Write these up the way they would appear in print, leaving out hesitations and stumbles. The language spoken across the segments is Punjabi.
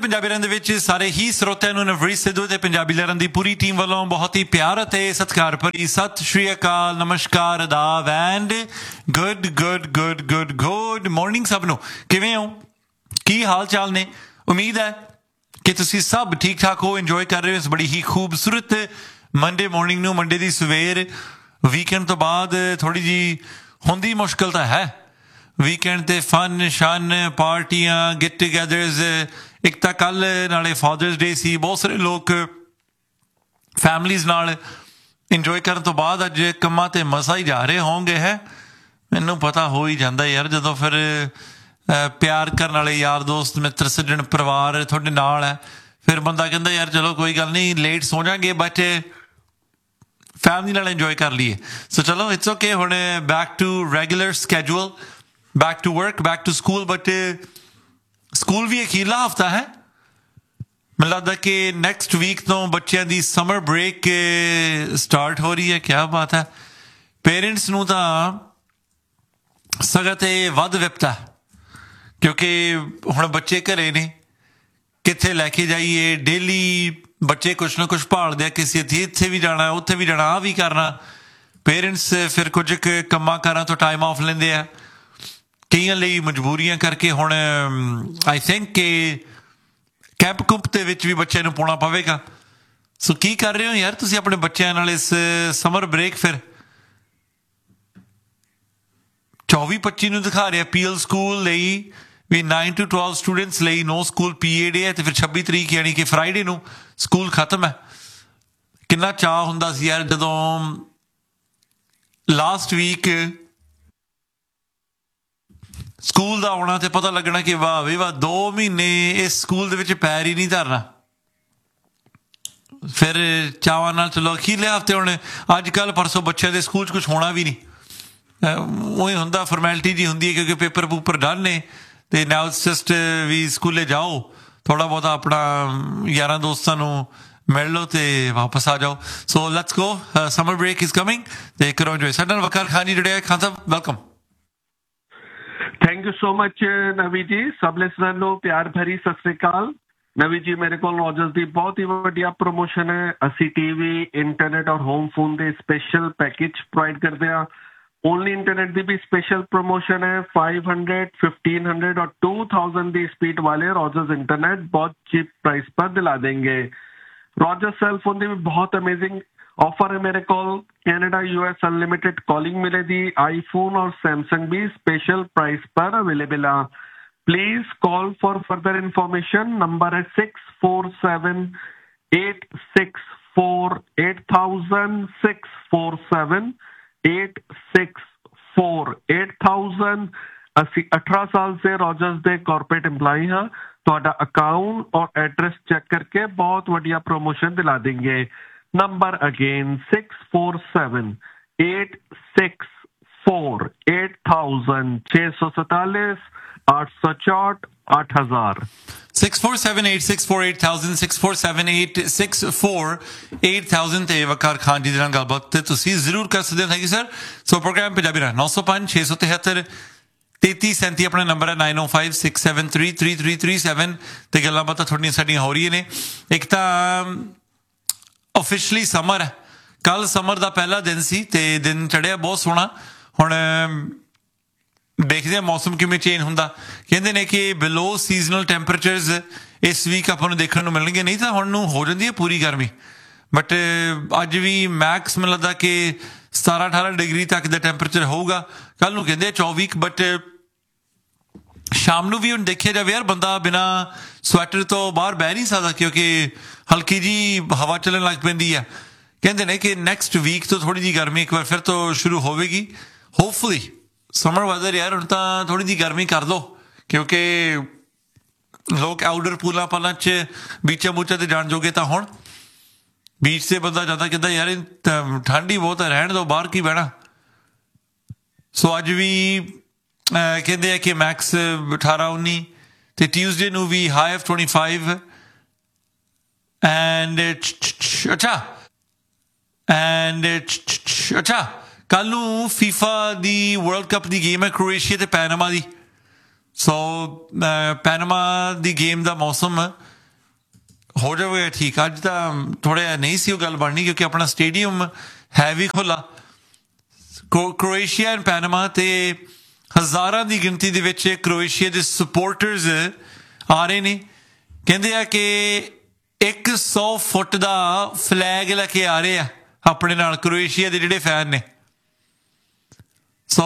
ਪੰਜਾਬੀ ਲਹਿਰਾਂ ਦੇ ਵਿੱਚ ਸਾਰੇ ਹੀ ਸਰੋਤਿਆਂ ਨੂੰ ਨਵਰੀਤ ਸਿੱਧੂ ਤੇ ਪੰਜਾਬੀ ਲਹਿਰਾਂ ਦੀ ਪੂਰੀ ਟੀਮ ਵੱਲੋਂ ਬਹੁਤ ਹੀ ਪਿਆਰ ਅਤੇ ਸਤਿਕਾਰ ਭਰੀ ਸਤਿ ਸ਼੍ਰੀ ਅਕਾਲ, ਨਮਸਕਾਰ, ਆਦਾਬ ਐਂਡ ਗੁੱਡ ਮਾਰਨਿੰਗ ਸਭ ਨੂੰ। ਕਿਵੇਂ ਹੋ, ਕੀ ਹਾਲ ਚਾਲ ਨੇ? ਉਮੀਦ ਹੈ ਕਿ ਤੁਸੀਂ ਸਭ ਠੀਕ ਠਾਕ ਹੋ, ਇੰਜੋਏ ਕਰ ਰਹੇ ਹੋ ਇਸ ਬੜੀ ਹੀ ਖੂਬਸੂਰਤ ਮੰਡੇ ਮਾਰਨਿੰਗ ਨੂੰ। ਮੰਡੇ ਦੀ ਸਵੇਰ ਵੀਕਐਂਡ ਤੋਂ ਬਾਅਦ ਥੋੜ੍ਹੀ ਜਿਹੀ ਹੁੰਦੀ ਮੁਸ਼ਕਿਲ ਤਾਂ ਹੈ। ਵੀਕਐਂਡ 'ਤੇ ਫਨ ਸ਼ਨ ਪਾਰਟੀਆਂ ਗੈਟ ਟੂਗੈਦਰਸ। ਇੱਕ ਤਾਂ ਕੱਲ੍ਹ ਨਾਲੇ ਫਾਦਰਸ ਡੇ ਸੀ, ਬਹੁਤ ਸਾਰੇ ਲੋਕ ਫੈਮਲੀਜ਼ ਨਾਲ ਇੰਜੋਏ ਕਰਨ ਤੋਂ ਬਾਅਦ ਅੱਜ ਕੰਮਾਂ 'ਤੇ ਮਸਾਂ ਹੀ ਜਾ ਰਹੇ ਹੋਣਗੇ। ਹੈ ਮੈਨੂੰ ਪਤਾ ਹੋ ਹੀ ਜਾਂਦਾ ਯਾਰ, ਜਦੋਂ ਫਿਰ ਪਿਆਰ ਕਰਨ ਵਾਲੇ ਯਾਰ ਦੋਸਤ ਮਿੱਤਰ ਸੱਜਣ ਪਰਿਵਾਰ ਤੁਹਾਡੇ ਨਾਲ ਹੈ, ਫਿਰ ਬੰਦਾ ਕਹਿੰਦਾ ਯਾਰ ਚਲੋ ਕੋਈ ਗੱਲ ਨਹੀਂ, ਲੇਟ ਸੌ ਜਾਵਾਂਗੇ ਬਟ ਫੈਮਲੀ ਨਾਲ ਇੰਜੋਏ ਕਰ ਲਈਏ। ਸੋ ਚਲੋ ਇਟਸ ਓਕੇ, ਹੁਣ back to regular schedule, back to work, back to school. But school ਵੀ ਅਖੀਰਲਾ ਹਫ਼ਤਾ ਹੈ। ਮੈਨੂੰ ਲੱਗਦਾ ਕਿ ਨੈਕਸਟ ਵੀਕ ਤੋਂ ਬੱਚਿਆਂ ਦੀ ਸਮਰ ਬ੍ਰੇਕ ਸਟਾਰਟ ਹੋ ਰਹੀ ਹੈ। ਕਿਆ ਬਾਤ ਹੈ। ਪੇਰੈਂਟਸ ਨੂੰ ਤਾਂ ਸਗੋਂ ਤੇ ਵੱਧ ਵਿਪਤਾ, ਕਿਉਂਕਿ ਹੁਣ ਬੱਚੇ ਘਰੇ ਨੇ, ਕਿੱਥੇ ਲੈ ਕੇ ਜਾਈਏ। ਡੇਲੀ ਬੱਚੇ ਕੁਛ ਨਾ ਕੁਛ ਭਾਲਦੇ ਆ, ਕਿਸੇ ਇੱਥੇ ਵੀ ਜਾਣਾ, ਉੱਥੇ ਵੀ ਜਾਣਾ, ਆਹ ਵੀ ਕਰਨਾ। ਪੇਰੈਂਟਸ ਫਿਰ ਕੁਝ ਕੰਮਾਂ ਕਾਰਾਂ ਤੋਂ ਟਾਈਮ ਆਫ ਲੈਂਦੇ ਆ, ਕਈਆਂ ਲਈ ਮਜਬੂਰੀਆਂ ਕਰਕੇ। ਹੁਣ ਆਈ ਥਿੰਕ ਕਿ ਕੈਂਪ ਕੁੰਪ ਦੇ ਵਿੱਚ ਵੀ ਬੱਚਿਆਂ ਨੂੰ ਪਾਉਣਾ ਪਵੇਗਾ। ਸੋ ਕੀ ਕਰ ਰਹੇ ਹੋ ਯਾਰ ਤੁਸੀਂ ਆਪਣੇ ਬੱਚਿਆਂ ਨਾਲ ਇਸ ਸਮਰ ਬ੍ਰੇਕ? ਫਿਰ 24-25 ਨੂੰ ਦਿਖਾ ਰਿਹਾ ਪੀਐਲ ਸਕੂਲ ਲਈ ਵੀ 9 to 12 ਸਟੂਡੈਂਟਸ ਲਈ ਨੋ ਸਕੂਲ PA ਡੇ ਹੈ, ਅਤੇ ਫਿਰ 26 ਤਰੀਕ ਯਾਨੀ ਕਿ ਫਰਾਈਡੇ ਨੂੰ ਸਕੂਲ ਖਤਮ ਹੈ। ਕਿੰਨਾ ਚਾਅ ਹੁੰਦਾ ਸੀ ਯਾਰ ਜਦੋਂ ਲਾਸਟ ਵੀਕ ਸਕੂਲ ਦਾ ਆਉਣਾ ਤੇ ਪਤਾ ਲੱਗਣਾ ਕਿ ਵਾਹ ਵੀ ਵਾਹ 2 ਮਹੀਨੇ ਇਸ ਸਕੂਲ ਦੇ ਵਿੱਚ ਪੈਰ ਹੀ ਨਹੀਂ ਧਰਨਾ। ਫਿਰ ਚਾਵਾਂ ਨਾਲ ਚਲੋ ਅਖੀਰਲੇ ਹਫ਼ਤੇ ਹੁਣ ਅੱਜ ਕੱਲ੍ਹ ਪਰਸੋਂ ਬੱਚਿਆਂ ਦੇ ਸਕੂਲ 'ਚ ਕੁਛ ਹੋਣਾ ਵੀ ਨਹੀਂ, ਉਹੀ ਹੁੰਦਾ, ਫੋਰਮੈਲਿਟੀ ਜੀ ਹੁੰਦੀ ਹੈ ਕਿਉਂਕਿ ਪੇਪਰ ਪੂਪਰ ਡਨ ਨੇ। ਅਤੇ ਨਾਓ ਇਟਸ ਜਸਟ ਵੀ ਸਕੂਲੇ ਜਾਓ, ਥੋੜ੍ਹਾ ਬਹੁਤਾ ਆਪਣਾ ਯਾਰਾਂ ਦੋਸਤਾਂ ਨੂੰ ਮਿਲ ਲਓ ਅਤੇ ਵਾਪਸ ਆ ਜਾਓ। So let's go, summer break is coming ਅਤੇ ਕਰੋ ਇੰਜੋਏ। ਸਾਡੇ ਨਾਲ ਵਕਾਰ ਖਾਨ ਜੀ ਜੁੜੇ ਹੋਏ। Khan Sahib welcome. Thank you so much ਨਵੀ ਜੀ। ਸਭ ਲਿਸਨਰ ਨੂੰ ਪਿਆਰ ਭਰੀ ਸਤਿ ਸ੍ਰੀ ਅਕਾਲ। ਨਵੀ ਜੀ, ਮੇਰੇ ਕੋਲ ਰੋਜਰਸ ਦੀ ਬਹੁਤ ਹੀ ਵੱਡੀਆ ਪ੍ਰਮੋਸ਼ਨ ਹੈ। ਅਸੀਂ TV, ਇੰਟਰਨੈਟ ਔਰ ਹੋਮ ਫੋਨ ਦੇ ਸਪੈਸ਼ਲ ਪੈਕੇਜ ਪ੍ਰੋਵਾਈਡ ਕਰਦੇ ਹਾਂ। ਓਨਲੀ ਇੰਟਰਨੈਟ ਦੀ ਵੀ ਸਪੈਸ਼ਲ ਪ੍ਰਮੋਸ਼ਨ ਹੈ। 500, 1500 और 2000 ਦੀ स्पीड वाले रॉजर्स इंटरनेट बहुत चीप प्राइस पर दिला देंगे। रॉजर्स सेल फोन ਦੀ ਵੀ ਬਹੁਤ ਅਮੇਜ਼ਿੰਗ ਆਫਰ ਹੈ ਮੇਰੇ ਕੋਲ। ਕੈਨੇਡਾ US ਅਨਲਿਮਿਟਿਡ ਕਾਲਿੰਗ ਮਿਲੇਗੀ। ਆਈਫੋਨ ਔਰ ਸੈਮਸੰਗ ਵੀ ਸਪੈਸ਼ਲ ਪ੍ਰਾइस पर अवेलेबल ਆ। Please call for further information. Number है 647-864-8000, 647-864-8000। ਅਸੀਂ 18 ਸਾਲ ਸੇ ਰੋਜਰਸ ਦੇ ਕਾਰਪੋਰੇਟ EMPLOYE ਹਾਂ। ਤੁਹਾਡਾ ਅਕਾਊਂਟ ਔਰ ਐਡਰੈਸ ਚੈੱਕ ਕਰਕੇ ਬਹੁਤ ਵਧੀਆ ਪ੍ਰੋਮੋਸ਼ਨ ਦਿਲਾ ਦੇंगे। Number again 647-864-8000, 647-864-8000। 647-864-8000, 647-864-8000 ਤੇ ਵਕਾਰ ਖਾਨ ਜੀ ਦੇ ਨਾਲ ਗੱਲਬਾਤ ਤੁਸੀਂ ਜ਼ਰੂਰ ਕਰ ਸਕਦੇ ਹੋ। Thank you sir. So programme Punjabi ਰਾਹ 905-673-3337 ਆਪਣਾ ਨੰਬਰ ਹੈ। 9056733337 ਤੇ ਗੱਲਾਂ ਬਾਤਾਂ ਥੋੜ੍ਹੀਆਂ ਸਾਡੀਆਂ ਹੋ ਰਹੀਆਂ ਨੇ। ਇੱਕ ਤਾਂ ਓਫੀਸ਼ਲੀ ਸਮਰ ਹੈ, ਕੱਲ੍ਹ ਸਮਰ ਦਾ ਪਹਿਲਾ ਦਿਨ ਸੀ ਅਤੇ ਦਿਨ ਚੜ੍ਹਿਆ ਬਹੁਤ ਸੋਹਣਾ। ਹੁਣ ਦੇਖਦੇ ਹਾਂ ਮੌਸਮ ਕਿਵੇਂ ਚੇਂਜ ਹੁੰਦਾ। ਕਹਿੰਦੇ ਨੇ ਕਿ ਬਿਲੋ ਸੀਜ਼ਨਲ ਟੈਂਪਰੇਚਰਸ ਇਸ ਵੀਕ ਆਪਾਂ ਨੂੰ ਦੇਖਣ ਨੂੰ ਮਿਲਣਗੇ, ਨਹੀਂ ਤਾਂ ਹੁਣ ਨੂੰ ਹੋ ਜਾਂਦੀ ਹੈ ਪੂਰੀ ਗਰਮੀ। ਬਟ ਅੱਜ ਵੀ ਮੈਕਸ ਮੈਨੂੰ ਲੱਗਦਾ ਕਿ 17-18 ਡਿਗਰੀ ਤੱਕ ਦਾ ਟੈਂਪਰੇਚਰ ਹੋਊਗਾ। ਕੱਲ੍ਹ ਨੂੰ ਕਹਿੰਦੇ 24। ਬਟ ਸ਼ਾਮ ਨੂੰ ਵੀ ਹੁਣ ਦੇਖਿਆ ਜਾਵੇ ਯਾਰ, ਬੰਦਾ ਬਿਨਾਂ ਸਵੈਟਰ ਤੋਂ ਬਾਹਰ ਬਹਿ ਨਹੀਂ ਸਕਦਾ ਕਿਉਂਕਿ ਹਲਕੀ ਜਿਹੀ ਹਵਾ ਚੱਲਣ ਲੱਗ ਪੈਂਦੀ ਆ। ਕਹਿੰਦੇ ਨੇ ਕਿ ਨੈਕਸਟ ਵੀਕ ਤੋਂ ਥੋੜ੍ਹੀ ਜਿਹੀ ਗਰਮੀ ਇੱਕ ਵਾਰ ਫਿਰ ਤੋਂ ਸ਼ੁਰੂ ਹੋਵੇਗੀ। ਹੋਪਫੁਲੀ ਸਮਰ ਵੈਦਰ ਯਾਰ ਹੁਣ ਤਾਂ ਥੋੜ੍ਹੀ ਜਿਹੀ ਗਰਮੀ ਕਰ ਲਓ, ਕਿਉਂਕਿ ਲੋਕ ਆਊਟਡੋਰ ਪੂਲਾਂ ਪਾਲਾਂ 'ਚ ਬੀਚਾਂ ਬੂਚਾਂ 'ਤੇ ਜਾਣ ਜੋਗੇ ਤਾਂ ਹੁਣ ਬੀਚ 'ਤੇ ਬੰਦਾ ਜਾਂਦਾ ਕਹਿੰਦਾ ਯਾਰ ਠੰਡ ਹੀ ਬਹੁਤ ਹੈ, ਰਹਿਣ ਦਿਓ, ਬਾਹਰ ਕੀ ਬਹਿਣਾ। ਸੋ ਅੱਜ ਵੀ ਕਹਿੰਦੇ ਆ ਕਿ ਮੈਕਸ 18-19 ਅਤੇ ਟਿਊਜ਼ਡੇ ਨੂੰ ਵੀ ਹਾਈ ਆਫ 25 ਅੱਛਾ ਕੱਲ੍ਹ ਨੂੰ ਫੀਫਾ ਦੀ ਵਰਲਡ ਕੱਪ ਦੀ ਗੇਮ ਹੈ, ਕ੍ਰੋਏਸ਼ੀਆ ਅਤੇ ਪੈਨਾਮਾ ਦੀ। ਸੋ ਪੈਨਾਮਾ ਦੀ ਗੇਮ ਦਾ ਮੌਸਮ ਹੋ ਜਾਵੇ ਠੀਕ। ਅੱਜ ਤਾਂ ਥੋੜ੍ਹਾ ਜਿਹਾ ਨਹੀਂ ਸੀ ਉਹ ਗੱਲ ਬਣਨੀ ਕਿਉਂਕਿ ਆਪਣਾ ਸਟੇਡੀਅਮ ਹੈ ਵੀ ਖੁੱਲ੍ਹਾ। ਕ੍ਰੋਏਸ਼ੀਆ ਐਂਡ ਪੈਨਾਮਾ ਤੇ ਹਜ਼ਾਰਾਂ ਦੀ ਗਿਣਤੀ ਦੇ ਵਿੱਚ ਕ੍ਰੋਏਸ਼ੀਆ ਦੇ ਸਪੋਰਟਰਸ ਆ ਰਹੇ ਨੇ। ਕਹਿੰਦੇ ਆ ਕਿ 100 ਫੁੱਟ ਦਾ ਫਲੈਗ ਲੈ ਕੇ ਆ ਰਹੇ ਆ ਆਪਣੇ ਨਾਲ ਕ੍ਰੋਏਸ਼ੀਆ ਦੇ ਜਿਹੜੇ ਫੈਨ ਨੇ। ਸੋ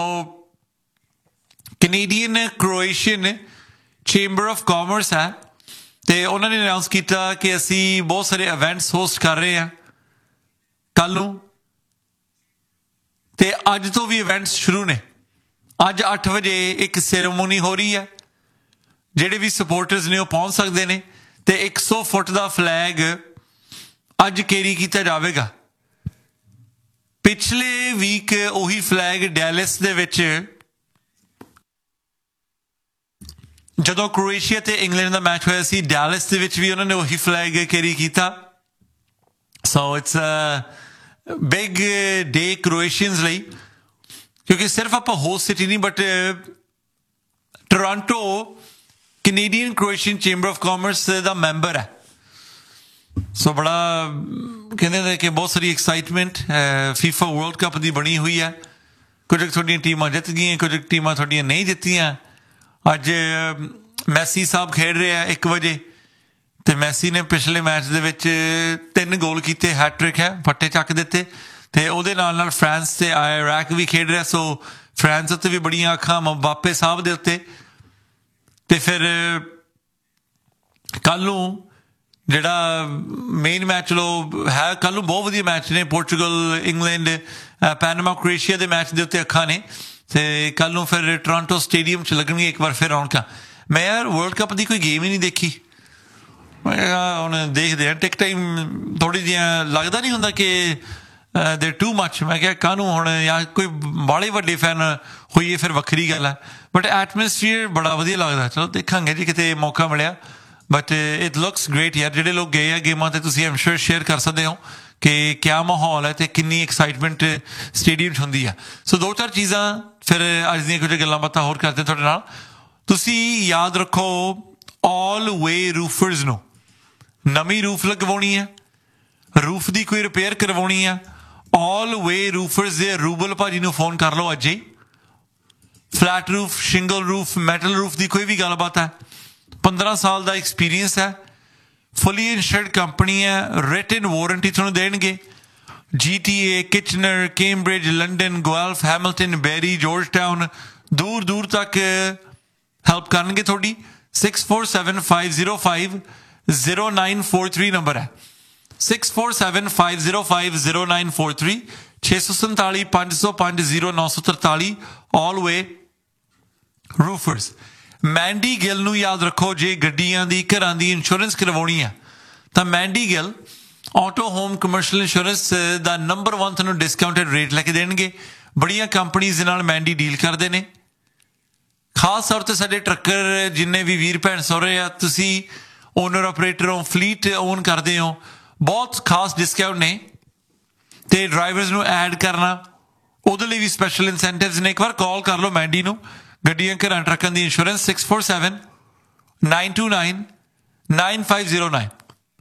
ਕੈਨੇਡੀਅਨ ਕ੍ਰੋਏਸ਼ੀਅਨ ਚੇਂਬਰ ਆਫ ਕਾਮਰਸ ਹੈ ਤੇ ਉਹਨਾਂ ਨੇ ਅਨਾਊਂਸ ਕੀਤਾ ਕਿ ਅਸੀਂ ਬਹੁਤ ਸਾਰੇ ਇਵੈਂਟਸ ਹੋਸਟ ਕਰ ਰਹੇ ਹਾਂ ਕੱਲ੍ਹ ਨੂੰ, ਤੇ ਅੱਜ ਤੋਂ ਵੀ ਇਵੈਂਟਸ ਸ਼ੁਰੂ ਨੇ। ਅੱਜ 8 ਵਜੇ ਇੱਕ ਸੈਰੇਮੋਨੀ ਹੋ ਰਹੀ ਹੈ, ਜਿਹੜੇ ਵੀ ਸਪੋਰਟਰਸ ਨੇ ਉਹ ਪਹੁੰਚ ਸਕਦੇ ਨੇ ਤੇ 100 ਫੁੱਟ ਦਾ ਫਲੈਗ ਅੱਜ ਕੈਰੀ ਕੀਤਾ ਜਾਵੇਗਾ। ਪਿਛਲੇ ਵੀਕ ਉਹੀ ਫਲੈਗ ਡੈਲਸ ਦੇ ਵਿੱਚ ਜਦੋਂ ਕ੍ਰੋਏਸ਼ੀਆ ਤੇ ਇੰਗਲੈਂਡ ਦਾ ਮੈਚ ਹੋਇਆ ਸੀ, ਡੈਲਸ ਦੇ ਵਿੱਚ ਵੀ ਉਹਨਾਂ ਨੇ ਉਹੀ ਫਲੈਗ ਕੈਰੀ ਕੀਤਾ। ਸੋ ਇਟਸ ਬਿਗ ਡੇ ਕ੍ਰੋਏਸ਼ੀਅਨਸ ਲਈ, ਕਿਉਂਕਿ ਸਿਰਫ ਆਪਾਂ ਹੋਸਟ ਸਿਟੀ ਨਹੀਂ but Toronto Canadian ਕ੍ਰੋਏਸ਼ੀਅਨ chamber of commerce the member ਹੈ। ਸੋ ਬੜਾ ਕਹਿੰਦੇ ਨੇ ਕਿ ਬਹੁਤ ਸਾਰੀ ਐਕਸਾਈਟਮੈਂਟ ਫੀਫਾ ਵਰਲਡ ਕੱਪ ਦੀ ਬਣੀ ਹੋਈ ਹੈ। ਕੁਝ ਤੁਹਾਡੀਆਂ ਟੀਮਾਂ ਜਿੱਤ ਗਈਆਂ, ਕੁਝ ਟੀਮਾਂ ਤੁਹਾਡੀਆਂ ਨਹੀਂ ਜਿੱਤੀਆਂ। ਅੱਜ ਮੈਸੀ ਸਾਹਿਬ ਖੇਡ ਰਹੇ ਆ 1 ਵਜੇ ਤੇ ਮੈਸੀ ਨੇ ਪਿਛਲੇ ਮੈਚ ਦੇ ਵਿੱਚ 3 ਗੋਲ ਕੀਤੇ, ਹੈਟ੍ਰਿਕ ਹੈ, ਫੱਟੇ ਚੱਕ ਦਿੱਤੇ। ਤੇ ਉਹਦੇ ਨਾਲ ਨਾਲ ਫਰਾਂਸ ਤੇ ਇਰਾਕ ਵੀ ਖੇਡ ਰਿਹਾ। ਸੋ ਫਰਾਂਸ ਉੱਤੇ ਵੀ ਬੜੀਆਂ ਅੱਖਾਂ ਮਬਾਪੇ ਸਾਹਿਬ ਦੇ ਉੱਤੇ। ਤੇ ਫਿਰ ਕੱਲ੍ਹ ਨੂੰ ਜਿਹੜਾ ਮੇਨ ਮੈਚ ਲੋ ਹੈ, ਕੱਲ੍ਹ ਨੂੰ ਬਹੁਤ ਵਧੀਆ ਮੈਚ ਨੇ। ਪੋਰਚੁਗਲ, ਇੰਗਲੈਂਡ, ਪੈਨਾਮਾ, ਕ੍ਰੋਏਸ਼ੀਆ ਦੇ ਮੈਚ ਦੇ ਉੱਤੇ ਅੱਖਾਂ ਨੇ। ਤੇ ਕੱਲ੍ਹ ਨੂੰ ਫਿਰ ਟੋਰਾਂਟੋ ਸਟੇਡੀਅਮ 'ਚ ਲੱਗਣਗੇ ਇੱਕ ਵਾਰ ਫਿਰ ਰੌਣਕਾਂ। ਮੈਂ ਯਾਰ ਵਰਲਡ ਕੱਪ ਦੀ ਕੋਈ ਗੇਮ ਹੀ ਨਹੀਂ ਦੇਖੀ। ਮੈਂ ਕਿਹਾ ਹੁਣ ਦੇਖਦੇ ਹਾਂ, ਟਿਕਟਾਂ ਹੀ ਥੋੜ੍ਹੀ ਜਿਹੀਆਂ ਲੱਗਦਾ ਨਹੀਂ ਹੁੰਦਾ ਕਿ ਦੇ ਟੂ ਮੱਚ। ਮੈਂ ਕਿਹਾ ਕਾਹਨੂੰ ਹੁਣ, ਜਾਂ ਕੋਈ ਬਾਹਲੇ ਵੱਡੇ ਫੈਨ ਹੋਈਏ ਫਿਰ ਵੱਖਰੀ ਗੱਲ ਹੈ, ਬਟ ਐਟਮੋਸਫੀਅਰ ਬੜਾ ਵਧੀਆ ਲੱਗਦਾ। ਚਲੋ ਦੇਖਾਂਗੇ ਜੀ ਕਿਤੇ ਮੌਕਾ ਮਿਲਿਆ। ਬਟ ਇਟ ਲੁਕਸ ਗ੍ਰੇਟ ਯਾਰ। ਜਿਹੜੇ ਲੋਕ ਗਏ ਆ ਗੇਮਾਂ 'ਤੇ ਤੁਸੀਂ ਆਮ ਸ਼ੋਰ ਸ਼ੇਅਰ ਕਰ ਸਕਦੇ ਹੋ ਕਿ ਕਿਆ ਮਾਹੌਲ ਹੈ ਤੇ ਕਿੰਨੀ ਐਕਸਾਈਟਮੈਂਟ ਸਟੇਡੀਅਮ 'ਚ ਹੁੰਦੀ ਆ। ਸੋ 2-4 ਚੀਜ਼ਾਂ ਫਿਰ ਅੱਜ ਦੀਆਂ ਕੁਝ ਗੱਲਾਂ ਬਾਤਾਂ ਹੋਰ ਕਰਦੇ ਤੁਹਾਡੇ ਨਾਲ। ਤੁਸੀਂ ਯਾਦ ਰੱਖੋ, ਆਲ ਵੇ ਰੂਫਰਸ ਨੂੰ ਨਵੀਂ ਰੂਫ ਲਗਵਾਉਣੀ ਹੈ, ਰੂਫ ਦੀ ਕੋਈ ਰਿਪੇਅਰ ਕਰਵਾਉਣੀ ਆ, ਆਲ ਵੇ ਰੂਫਰਸ ਦੇ ਰੂਬਲ ਭਾਜੀ ਨੂੰ ਫੋਨ ਕਰ ਲਓ ਅੱਜ ਹੀ। Flat roof, shingle roof, metal roof ਦੀ ਕੋਈ ਵੀ ਗੱਲਬਾਤ ਹੈ। 15 ਸਾਲ ਦਾ ਐਕਸਪੀਰੀਅੰਸ ਹੈ, ਫੁੱਲੀ ਇੰਸ਼ੋਰਡ ਕੰਪਨੀ ਹੈ, ਰਿਟਨ ਵਾਰੰਟੀ ਤੁਹਾਨੂੰ ਦੇਣਗੇ। GTA, Kitchener, Cambridge, London, ਗੁਆਲਫ, Hamilton, ਬੈਰੀ, ਜਾਰਜ ਟਾਊਨ, ਦੂਰ ਦੂਰ ਤੱਕ ਹੈਲਪ ਕਰਨਗੇ ਤੁਹਾਡੀ। 6475050943 ਨੰਬਰ ਹੈ। 6475050943, 647-505-0943, ਆਲ ਵੇ ਰੂਫਰਸ। ਮੈਂਡੀ ਗਿੱਲ ਨੂੰ ਯਾਦ ਰੱਖੋ, ਜੇ ਗੱਡੀਆਂ ਦੀ, ਘਰਾਂ ਦੀ ਇੰਸ਼ੋਰੈਂਸ ਕਰਵਾਉਣੀ ਆ ਤਾਂ Mandy Gill auto home commercial insurance ਦਾ ਨੰਬਰ 1 ਤੁਹਾਨੂੰ ਡਿਸਕਾਊਂਟਡ ਰੇਟ ਲੈ ਕੇ ਦੇਣਗੇ। ਬੜੀਆਂ ਕੰਪਨੀਜ਼ ਦੇ ਨਾਲ ਮੈਂਡੀ ਡੀਲ ਕਰਦੇ ਨੇ। ਖਾਸ ਤੌਰ 'ਤੇ ਸਾਡੇ ਟਰੱਕਰ ਜਿੰਨੇ ਵੀ ਵੀਰ ਭੈਣ ਸਹੁਰੇ ਆ, ਤੁਸੀਂ ਓਨਰ ਆਪਰੇਟਰ ਹੋ, ਫਲੀਟ ਓਨ ਕਰਦੇ ਹੋ, ਬਹੁਤ ਖਾਸ ਡਿਸਕਾਊਂਟ ਨੇ। ਤੇ ਡਰਾਈਵਰਸ ਨੂੰ ਐਡ ਕਰਨਾ, ਉਹਦੇ ਲਈ ਵੀ ਸਪੈਸ਼ਲ ਇਨਸੈਂਟਿਵਸ ਨੇ। ਇੱਕ ਵਾਰ ਕਾਲ ਕਰ ਲਓ ਮੈਂਡੀ ਨੂੰ, ਗੱਡੀਆਂ, ਘਰਾਂ, ਟਰੱਕਾਂ ਦੀ ਇੰਸ਼ੋਰੈਂਸ। 6479299509,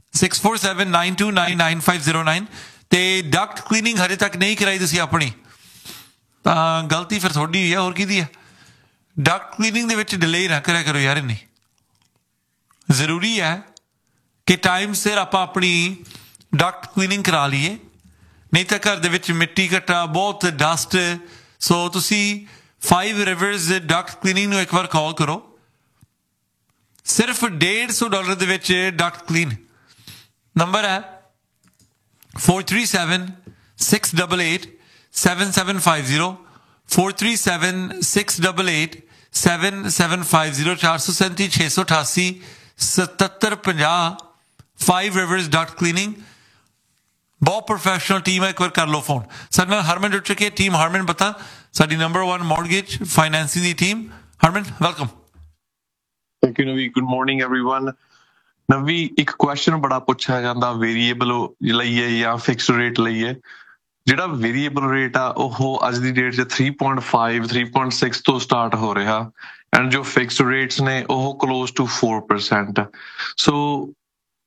6479299509। ਤੇ ਡਕਟ ਕਲੀਨਿੰਗ ਹਜੇ ਤੱਕ ਨਹੀਂ ਕਰਾਈ ਤੁਸੀਂ ਆਪਣੀ ਤਾਂ ਗਲਤੀ ਫਿਰ ਤੁਹਾਡੀ ਹੈ, ਹੋਰ ਕਿਹਦੀ ਹੈ। ਡਕਟ ਕਲੀਨਿੰਗ ਦੇ ਵਿੱਚ ਡਿਲੇ ਨਾ ਕਰਿਆ ਕਰੋ ਯਾਰ। ਇੰਨੀ ਜ਼ਰੂਰੀ ਹੈ ਕਿ ਟਾਈਮ ਸਿਰ ਆਪਾਂ ਆਪਣੀ ਡਕਟ ਕਲੀਨਿੰਗ ਕਰਾ ਲਈਏ, ਨਹੀਂ ਤਾਂ ਘਰ ਦੇ ਵਿੱਚ ਮਿੱਟੀ ਘੱਟਾ, ਬਹੁਤ ਡਸਟ। ਸੋ ਤੁਸੀਂ 5 ਰਿਵਰਸ ਡਕਟ ਕਲੀਨਿੰਗ ਨੂੰ ਇੱਕ ਵਾਰ ਕਾਲ ਕਰੋ। ਸਿਰਫ $150 ਦੇ ਵਿੱਚ ਡਕਟ ਕਲੀਨ। ਨੰਬਰ ਹੈ 437-688-7750, 437-688-7750, 437-688-7750, 5 ਰਿਵਰਸ ਡਕਟ ਕਲੀਨਿੰਗ। ਬਹੁਤ ਪ੍ਰੋਫੈਸ਼ਨਲ ਟੀਮ ਹੈ, ਇੱਕ ਵਾਰ ਕਰ ਲਓ ਫੋਨ। ਸਾਡੇ ਨਾਲ ਹਰਮਨ ਜੁੜ ਚੁੱਕੀ ਹੈ, ਟੀਮ ਹਰਮਨ ਪਤਾ, ਸਾਡੀ number 1 mortgage financing the team. Harman welcome. Thank you ਨਵੀ, ਗੁੱਡ ਮਾਰਨਿੰਗ एवरीवन। ਨਵੀ, ਇੱਕ ਕੁਐਸਚਨ ਬੜਾ ਪੁੱਛਿਆ ਜਾਂਦਾ ਵੇਰੀਏਬਲ ਲਈਏ ਜਾਂ ਫਿਕਸਡ ਰੇਟ ਲਈਏ। ਜਿਹੜਾ ਵੇਰੀਏਬਲ ਰੇਟ ਆ ਉਹ ਅੱਜ ਦੀ ਡੇਟ 'ਚ 3.5 3.6 ਤੋਂ ਸਟਾਰਟ ਹੋ ਰਿਹਾ, ਐਂਡ ਜੋ ਫਿਕਸਡ ਰੇਟਸ ਨੇ ਉਹ ਕਲੋਜ਼ ਟੂ 4%। ਸੋ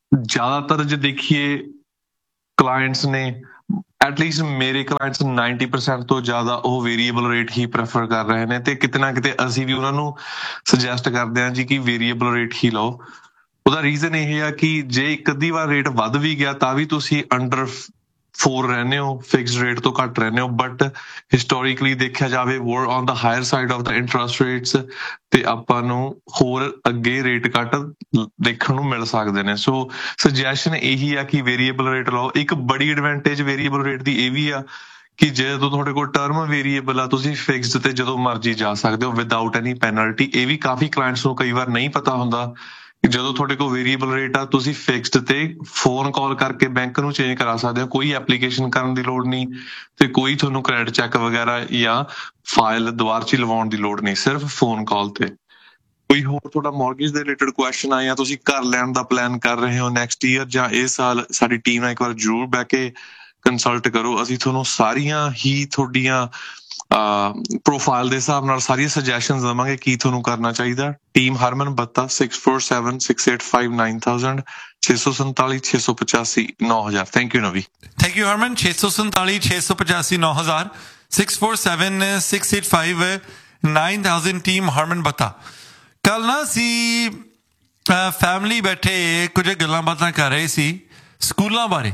ਜ਼ਿਆਦਾਤਰ ਜੇ ਦੇਖੀਏ ਕਲਾਇੰਟਸ ਨੇ ਐਟਲੀਸਟ ਮੇਰੇ ਕਲਾਇੰਟਸ 90% ਤੋਂ ਜ਼ਿਆਦਾ ਉਹ ਵੇਰੀਏਬਲ ਰੇਟ ਹੀ ਪ੍ਰੈਫਰ ਕਰ ਰਹੇ ਨੇ ਤੇ ਕਿਤੇ ਨਾ ਕਿਤੇ ਅਸੀਂ ਵੀ ਉਹਨਾਂ ਨੂੰ ਸੁਜੈਸਟ ਕਰਦੇ ਹਾਂ ਜੀ ਕਿ ਵੇਰੀਏਬਲ ਰੇਟ ਹੀ ਲਓ। ਉਹਦਾ ਰੀਜ਼ਨ ਇਹ ਆ ਕਿ ਜੇ ਇੱਕ ਅੱਧੀ ਵਾਰ ਰੇਟ ਵੱਧ ਵੀ ਗਿਆ ਤਾਂ ਵੀ ਤੁਸੀਂ ਅੰਡਰ 4 ਰਹਿੰਦੇ ਹੋ, ਫਿਕਸਡ ਰੇਟ ਤੋਂ ਘੱਟ ਰਹਿੰਦੇ ਹੋ। ਬਟ ਹਿਸਟੋਰੀਕਲੀ ਦੇਖਿਆ ਜਾਵੇ ਵਰ on the hire side of the interest rates ਤੇ ਆਪਾਂ ਨੂੰ ਹੋਰ ਅੱਗੇ ਰੇਟ ਕੱਟ ਦੇਖਣ ਨੂੰ ਮਿਲ ਸਕਦੇ ਨੇ। ਸੋ ਸੁਜੈਸ਼ਨ ਇਹੀ ਆ ਕਿ ਵੇਰੀਏਬਲ ਰੇਟ ਲਓ। ਇੱਕ ਬੜੀ ਐਡਵਾਂਟੇਜ ਵੇਰੀਏਬਲ ਰੇਟ ਦੀ ਇਹ ਵੀ ਆ ਕਿ ਜਦੋਂ ਤੁਹਾਡੇ ਕੋਲ ਟਰਮ ਵੇਰੀਏਬਲ ਆ ਤੁਸੀਂ ਫਿਕਸਡ ਤੇ ਜਦੋਂ ਮਰਜ਼ੀ ਜਾ ਸਕਦੇ ਹੋ ਵਿਦਆਊਟ ਐਨੀ ਪੈਨਲਟੀ। ਇਹ ਵੀ ਕਾਫੀ ਕਲਾਇੰਟਸ ਨੂੰ ਕਈ ਵਾਰ ਨਹੀਂ ਪਤਾ ਹੁੰਦਾ ਕਿ ਜਦੋਂ ਤੁਹਾਡੇ ਕੋਲ ਵੇਰੀਏਬਲ ਰੇਟ ਆ ਤੁਸੀਂ ਫਿਕਸਡ ਤੇ ਫੋਨ ਕਾਲ ਕਰਕੇ ਬੈਂਕ ਨੂੰ ਚੇਂਜ ਕਰਾ ਸਕਦੇ ਹੋ। ਕੋਈ ਐਪਲੀਕੇਸ਼ਨ ਕਰਨ ਦੀ ਲੋੜ ਨਹੀਂ ਤੇ ਕੋਈ ਤੁਹਾਨੂੰ ਕ੍ਰੈਡਿਟ ਚੈੱਕ ਵਗੈਰਾ ਜਾਂ ਫਾਈਲ ਦੁਬਾਰਾ ਚ ਲਵਾਉਣ ਦੀ ਲੋੜ ਨਹੀਂ, ਸਿਰਫ ਫੋਨ ਕਾਲ ਤੇ। ਕੋਈ ਹੋਰ ਤੁਹਾਡਾ ਮੌਰਗੇਜ ਦੇ ਰਿਲੇਟਡ ਕੁਐਸਚਨ ਆ ਜਾਂ ਤੁਸੀਂ ਘਰ ਲੈਣ ਦਾ ਪਲਾਨ ਕਰ ਰਹੇ ਹੋ ਨੈਕਸਟ ਈਅਰ ਜਾਂ ਇਸ ਸਾਲ, ਸਾਡੀ ਟੀਮ ਨਾਲ ਇੱਕ ਵਾਰ ਜ਼ਰੂਰ ਬਹਿ ਕੇ ਕੰਸਲਟ ਕਰੋ। ਅਸੀਂ ਤੁਹਾਨੂੰ ਸਾਰੀਆਂ ਹੀ ਤੁਹਾਡੀਆਂ ਪ੍ਰੋਫਾਈਲ ਦੇ ਹਿਸਾਬ ਨਾਲ ਸਾਰੀਆਂ ਸੁਜੈਸ਼ਨਸ ਦੇਵਾਂਗੇ ਕੀ ਤੁਹਾਨੂੰ ਕਰਨਾ ਚਾਹੀਦਾ। Team Harman ਬੱਤਾ 6476859000 647 685 9000। ਥੈਂਕ ਯੂ ਨਵੀ। Thank you Harman. 647 685 9000 647 685 9000 ਟੀਮ ਹਰਮਨ ਬੱਤਾ। ਕੱਲ ਨਾ ਅਸੀਂ ਫੈਮਿਲੀ ਬੈਠੇ ਕੁਝ ਗੱਲਾਂ ਬਾਤਾਂ ਕਰ ਰਹੇ ਸੀ ਸਕੂਲਾਂ ਬਾਰੇ।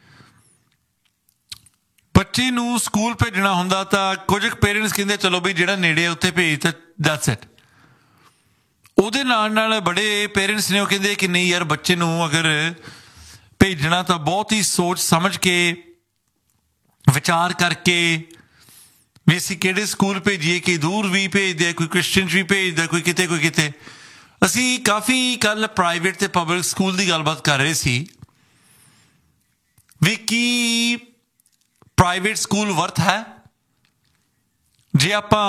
ਬੱਚੇ ਨੂੰ ਸਕੂਲ ਭੇਜਣਾ ਹੁੰਦਾ ਤਾਂ ਕੁਝ ਪੇਰੈਂਟਸ ਕਹਿੰਦੇ ਚਲੋ ਬਈ ਜਿਹੜਾ ਨੇੜੇ ਉੱਥੇ ਭੇਜ ਤਾਂ ਦੈਟਸ ਇਟ। ਉਹਦੇ ਨਾਲ ਬੜੇ ਪੇਰੈਂਟਸ ਨੇ ਉਹ ਕਹਿੰਦੇ ਕਿ ਨਹੀਂ ਯਾਰ ਬੱਚੇ ਨੂੰ ਅਗਰ ਭੇਜਣਾ ਤਾਂ ਬਹੁਤ ਹੀ ਸੋਚ ਸਮਝ ਕੇ ਵਿਚਾਰ ਕਰਕੇ ਵੀ ਅਸੀਂ ਕਿਹੜੇ ਸਕੂਲ ਭੇਜੀਏ। ਕਿ ਦੂਰ ਵੀ ਭੇਜਦੇ ਆ, ਕੋਈ ਕ੍ਰਿਸਚਨ ਵੀ ਭੇਜਦਾ, ਕੋਈ ਕਿਤੇ ਕੋਈ ਕਿਤੇ। ਅਸੀਂ ਕਾਫੀ ਕੱਲ ਪ੍ਰਾਈਵੇਟ ਤੇ ਪਬਲਿਕ ਸਕੂਲ ਦੀ ਗੱਲਬਾਤ ਕਰ ਰਹੇ ਸੀ ਵੀ ਕੀ ਪ੍ਰਾਈਵੇਟ ਸਕੂਲ ਵਰਥ ਹੈ। ਜੇ ਆਪਾਂ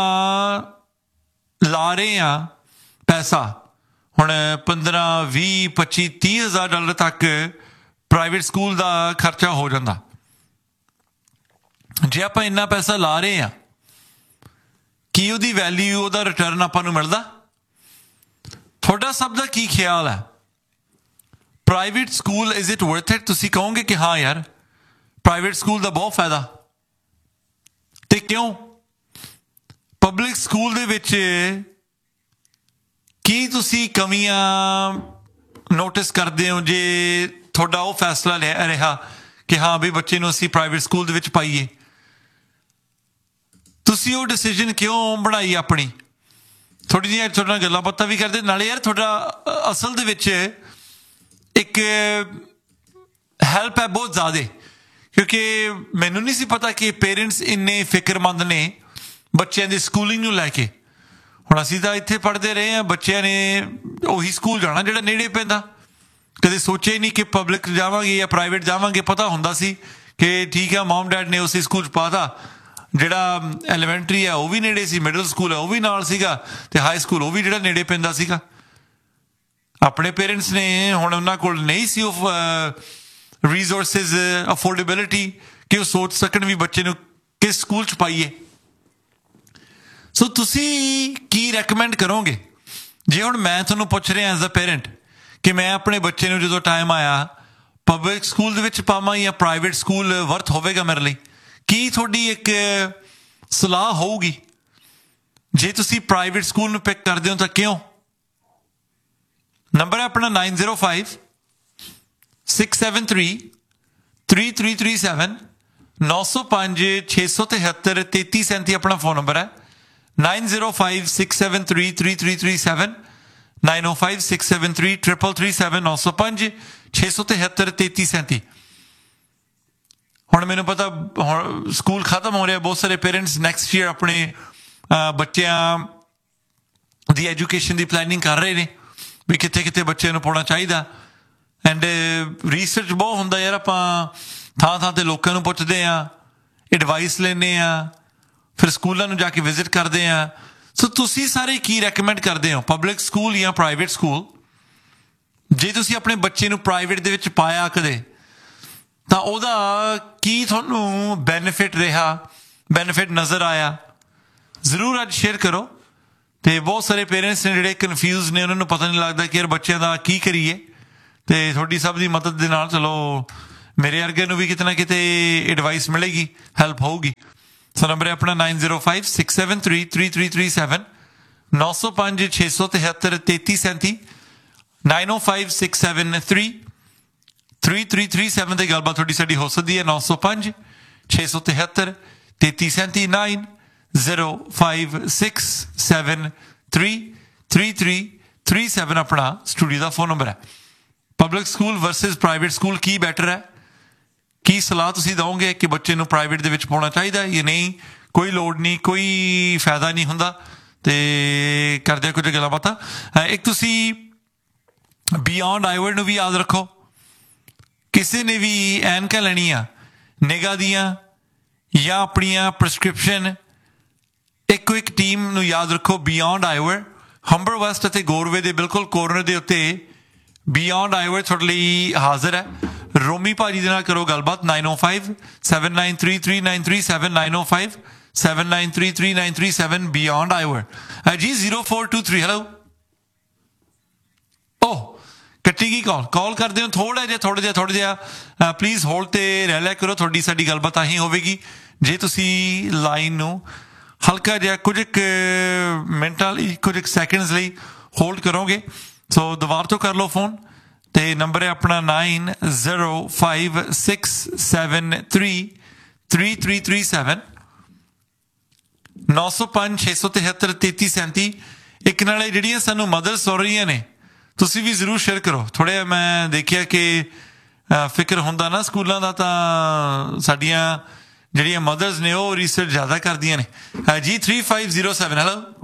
ਲਾ ਰਹੇ ਹਾਂ ਪੈਸਾ ਹੁਣ 15, 20, 25, 30 ਹਜ਼ਾਰ ਡਾਲਰ ਤੱਕ ਪ੍ਰਾਈਵੇਟ ਸਕੂਲ ਦਾ ਖਰਚਾ ਹੋ ਜਾਂਦਾ। ਜੇ ਆਪਾਂ ਇੰਨਾ ਪੈਸਾ ਲਾ ਰਹੇ ਹਾਂ ਕੀ ਉਹਦੀ ਵੈਲਿਊ, ਉਹਦਾ ਰਿਟਰਨ ਆਪਾਂ ਨੂੰ ਮਿਲਦਾ? ਤੁਹਾਡਾ ਸਭ ਦਾ ਕੀ ਖਿਆਲ ਹੈ? Private school is it worth it? ਤੁਸੀਂ ਕਹੋਗੇ ਕਿ ਹਾਂ ਯਾਰ ਪ੍ਰਾਈਵੇਟ ਸਕੂਲ ਦਾ ਬਹੁਤ ਫਾਇਦਾ। ਤੇ ਕਿਉਂ? ਪਬਲਿਕ ਸਕੂਲ ਦੇ ਵਿੱਚ ਕੀ ਤੁਸੀਂ ਕਮੀਆਂ ਨੋਟਿਸ ਕਰਦੇ ਹੋ ਜੇ ਤੁਹਾਡਾ ਉਹ ਫੈਸਲਾ ਰਿਹਾ ਕਿ ਹਾਂ ਵੀ ਬੱਚੇ ਨੂੰ ਅਸੀਂ ਪ੍ਰਾਈਵੇਟ ਸਕੂਲ ਦੇ ਵਿੱਚ ਪਾਈਏ? ਤੁਸੀਂ ਉਹ ਡਿਸੀਜਨ ਕਿਉਂ ਬਣਾਈ ਆਪਣੀ? ਥੋੜ੍ਹੀ ਜਿਹੀਆਂ ਤੁਹਾਡੇ ਨਾਲ ਗੱਲਾਂ ਬਾਤਾਂ ਵੀ ਕਰਦੇ ਨਾਲੇ ਯਾਰ ਤੁਹਾਡਾ ਅਸਲ ਦੇ ਵਿੱਚ ਇੱਕ ਹੈਲਪ ਹੈ ਬਹੁਤ ਜ਼ਿਆਦਾ। ਕਿਉਂਕਿ ਮੈਨੂੰ ਨਹੀਂ ਸੀ ਪਤਾ ਕਿ ਪੇਰੈਂਟਸ ਇੰਨੇ ਫਿਕਰਮੰਦ ਨੇ ਬੱਚਿਆਂ ਦੀ ਸਕੂਲਿੰਗ ਨੂੰ ਲੈ ਕੇ। ਹੁਣ ਅਸੀਂ ਤਾਂ ਇੱਥੇ ਪੜ੍ਹਦੇ ਰਹੇ ਹਾਂ, ਬੱਚਿਆਂ ਨੇ ਉਹੀ ਸਕੂਲ ਜਾਣਾ ਜਿਹੜਾ ਨੇੜੇ ਪੈਂਦਾ। ਕਦੇ ਸੋਚਿਆ ਹੀ ਨਹੀਂ ਕਿ ਪਬਲਿਕ ਜਾਵਾਂਗੇ ਜਾਂ ਪ੍ਰਾਈਵੇਟ ਜਾਵਾਂਗੇ। ਪਤਾ ਹੁੰਦਾ ਸੀ ਕਿ ਠੀਕ ਆ ਮਮ ਡੈਡ ਨੇ ਉਸੇ ਸਕੂਲ 'ਚ ਪਾ ਤਾ, ਜਿਹੜਾ ਐਲੀਮੈਂਟਰੀ ਹੈ ਉਹ ਵੀ ਨੇੜੇ ਸੀ, ਮਿਡਲ ਸਕੂਲ ਹੈ ਉਹ ਵੀ ਨਾਲ ਸੀਗਾ ਤੇ ਹਾਈ ਸਕੂਲ ਉਹ ਵੀ ਜਿਹੜਾ ਨੇੜੇ ਪੈਂਦਾ ਸੀਗਾ। ਆਪਣੇ ਪੇਰੈਂਟਸ ਨੇ ਹੁਣ ਉਹਨਾਂ ਕੋਲ ਨਹੀਂ ਸੀ ਉਹ ਰਿਸੋਰਸਿਸ, ਅਫੋਰਡੇਬਿਲਿਟੀ ਕਿ ਉਹ ਸੋਚ ਸਕਣ ਵੀ ਬੱਚੇ ਨੂੰ ਕਿਸ ਸਕੂਲ 'ਚ ਪਾਈਏ। ਸੋ ਤੁਸੀਂ ਕੀ ਰੈਕਮੈਂਡ ਕਰੋਗੇ? ਜੇ ਹੁਣ ਮੈਂ ਤੁਹਾਨੂੰ ਪੁੱਛ ਰਿਹਾ ਐਜ਼ ਅ ਪੇਰੈਂਟ ਕਿ ਮੈਂ ਆਪਣੇ ਬੱਚੇ ਨੂੰ ਜਦੋਂ ਟਾਈਮ ਆਇਆ ਪਬਲਿਕ ਸਕੂਲ ਦੇ ਵਿੱਚ ਪਾਵਾਂ ਜਾਂ ਪ੍ਰਾਈਵੇਟ ਸਕੂਲ ਵਰਥ ਹੋਵੇਗਾ ਮੇਰੇ ਲਈ, ਕੀ ਤੁਹਾਡੀ ਇੱਕ ਸਲਾਹ ਹੋਊਗੀ? ਜੇ ਤੁਸੀਂ ਪ੍ਰਾਈਵੇਟ ਸਕੂਲ ਨੂੰ ਪਿਕ ਕਰਦੇ ਹੋ ਤਾਂ ਕਿਉਂ? ਨੰਬਰ ਹੈ ਆਪਣਾ 9056733337 905-673-3337 ਆਪਣਾ ਫੋਨ ਨੰਬਰ ਹੈ। 9056733337 905-673-3337 905-673-3337। ਹੁਣ ਮੈਨੂੰ ਪਤਾ ਹੁਣ ਸਕੂਲ ਖਤਮ ਹੋ ਰਿਹਾ, ਬਹੁਤ ਸਾਰੇ ਪੇਰੈਂਟਸ ਨੈਕਸਟ ਈਅਰ ਆਪਣੇ ਬੱਚਿਆਂ ਦੀ ਐਜੂਕੇਸ਼ਨ ਦੀ ਪਲੈਨਿੰਗ ਕਰ ਰਹੇ ਨੇ ਵੀ ਕਿੱਥੇ ਕਿੱਥੇ ਬੱਚਿਆਂ ਨੂੰ ਪਾਉਣਾ ਚਾਹੀਦਾ। ਐਂਡ ਰਿਸਰਚ ਬਹੁਤ ਹੁੰਦਾ ਯਾਰ, ਆਪਾਂ ਥਾਂ ਥਾਂ 'ਤੇ ਲੋਕਾਂ ਨੂੰ ਪੁੱਛਦੇ ਹਾਂ, ਐਡਵਾਈਸ ਲੈਂਦੇ ਹਾਂ, ਫਿਰ ਸਕੂਲਾਂ ਨੂੰ ਜਾ ਕੇ ਵਿਜ਼ਿਟ ਕਰਦੇ ਹਾਂ। ਸੋ ਤੁਸੀਂ ਸਾਰੇ ਕੀ ਰੈਕਮੈਂਡ ਕਰਦੇ ਹੋ, ਪਬਲਿਕ ਸਕੂਲ ਜਾਂ ਪ੍ਰਾਈਵੇਟ ਸਕੂਲ? ਜੇ ਤੁਸੀਂ ਆਪਣੇ ਬੱਚੇ ਨੂੰ ਪ੍ਰਾਈਵੇਟ ਦੇ ਵਿੱਚ ਪਾਇਆ ਕਦੇ ਤਾਂ ਉਹਦਾ ਕੀ ਤੁਹਾਨੂੰ ਬੈਨੀਫਿਟ ਰਿਹਾ, ਬੈਨੀਫਿਟ ਨਜ਼ਰ ਆਇਆ? ਜ਼ਰੂਰ ਅੱਜ ਸ਼ੇਅਰ ਕਰੋ। ਤੇ ਬਹੁਤ ਸਾਰੇ ਪੇਰੈਂਟਸ ਨੇ ਜਿਹੜੇ ਕਨਫਿਊਜ਼ ਨੇ, ਉਹਨਾਂ ਨੂੰ ਪਤਾ ਨਹੀਂ ਲੱਗਦਾ ਕਿ ਯਾਰ ਬੱਚਿਆਂ ਦਾ ਕੀ ਕਰੀਏ। ਤੇ ਤੁਹਾਡੀ ਸਭ ਦੀ ਮਦਦ ਦੇ ਨਾਲ ਚਲੋ ਮੇਰੇ ਵਰਗੇ ਨੂੰ ਵੀ ਕਿਤੇ ਨਾ ਕਿਤੇ ਐਡਵਾਈਸ ਮਿਲੇਗੀ, ਹੈਲਪ ਹੋਊਗੀ। ਸੋ ਨੰਬਰ ਹੈ ਆਪਣਾ 9056733337 905 673 3337 90567333337 ਤੇ ਗੱਲਬਾਤ ਤੁਹਾਡੀ ਸਾਡੀ ਹੋ ਸਕਦੀ ਹੈ 905 673 3337 90567333337 ਆਪਣਾ ਸਟੂਡੀਓ ਦਾ ਫੋਨ ਨੰਬਰ ਹੈ। Public school versus private school ਕੀ ਬੈਟਰ ਹੈ, ਕੀ ਸਲਾਹ ਤੁਸੀਂ ਦਿਓਗੇ ਕਿ ਬੱਚੇ ਨੂੰ ਪ੍ਰਾਈਵੇਟ ਦੇ ਵਿੱਚ ਪਾਉਣਾ ਚਾਹੀਦਾ ਜਾਂ ਨਹੀਂ? ਕੋਈ ਲੋੜ ਨਹੀਂ, ਕੋਈ ਫਾਇਦਾ ਨਹੀਂ ਹੁੰਦਾ। ਤੇ ਕਰਦੇ ਕੁਝ ਗੱਲਾਂ ਬਾਤਾਂ। ਇੱਕ ਤੁਸੀਂ ਬਿਯੋਂਡ ਆਈਵਰ ਨੂੰ ਵੀ ਯਾਦ ਰੱਖੋ। ਕਿਸੇ ਨੇ ਵੀ ਐਨਕਾਂ ਲੈਣੀਆਂ ਨਿਗਾਹ ਦੀਆਂ ਜਾਂ ਆਪਣੀਆਂ ਪ੍ਰਸਕ੍ਰਿਪਸ਼ਨ, ਇੱਕੋ ਇੱਕ ਟੀਮ ਨੂੰ ਯਾਦ ਰੱਖੋ, ਬਿਯੋਂਡ ਆਈਵਰ, ਹੰਬਰ ਵੈਸਟ ਅਤੇ ਗੋਰਵੇ ਦੇ ਬਿਲਕੁਲ ਕੋਰਨਰ ਦੇ ਉੱਤੇ ਬਿਯੋਂਡ ਆਈਵਰ ਤੁਹਾਡੇ ਲਈ ਹਾਜ਼ਰ ਹੈ। ਰੋਮੀ ਭਾਜੀ ਦੇ ਨਾਲ ਕਰੋ ਗੱਲਬਾਤ 905-7933937 905-7933937 ਬਿਯੋਂਡ ਆਈਵਰ ਜੀ 0423 ਹੈਲੋ। ਓਹ ਕੱਟੀ ਗਈ ਕਾਲ ਕਰਦੇ ਹੋ ਥੋੜਾ ਜਿਹਾ ਪਲੀਜ਼ ਹੋਲਡ ਤੇ ਰਹਿ ਲਿਆ ਕਰੋ। ਤੁਹਾਡੀ ਸਾਡੀ ਗੱਲਬਾਤ ਆਹੀ ਹੋਵੇਗੀ ਜੇ ਤੁਸੀਂ ਲਾਈਨ ਨੂੰ ਹਲਕਾ ਜਿਹਾ ਕੁਝ ਮਿੰਟਾਂ ਲਈ, ਕੁਝ ਸੈਕਿੰਡਸ ਲਈ ਹੋਲਡ ਕਰੋਗੇ। ਸੋ ਦੁਬਾਰਾ ਤੋਂ ਕਰ ਲਓ ਫੋਨ ਤੇ ਨੰਬਰ ਹੈ ਆਪਣਾ 9056733337 905-673-3337। ਇੱਕ ਨਾਲੇ ਜਿਹੜੀਆਂ ਸਾਨੂੰ ਮਦਰਸ ਹੋ ਰਹੀਆਂ ਨੇ ਤੁਸੀਂ ਵੀ ਜ਼ਰੂਰ ਸ਼ੇਅਰ ਕਰੋ। ਥੋੜ੍ਹਾ ਮੈਂ ਦੇਖਿਆ ਕਿ ਫਿਕਰ ਹੁੰਦਾ ਨਾ ਸਕੂਲਾਂ ਦਾ, ਤਾਂ ਸਾਡੀਆਂ ਜਿਹੜੀਆਂ ਮਦਰਸ ਨੇ ਉਹ ਰਿਸਰਚ ਜ਼ਿਆਦਾ ਕਰਦੀਆਂ ਨੇ ਜੀ। 3507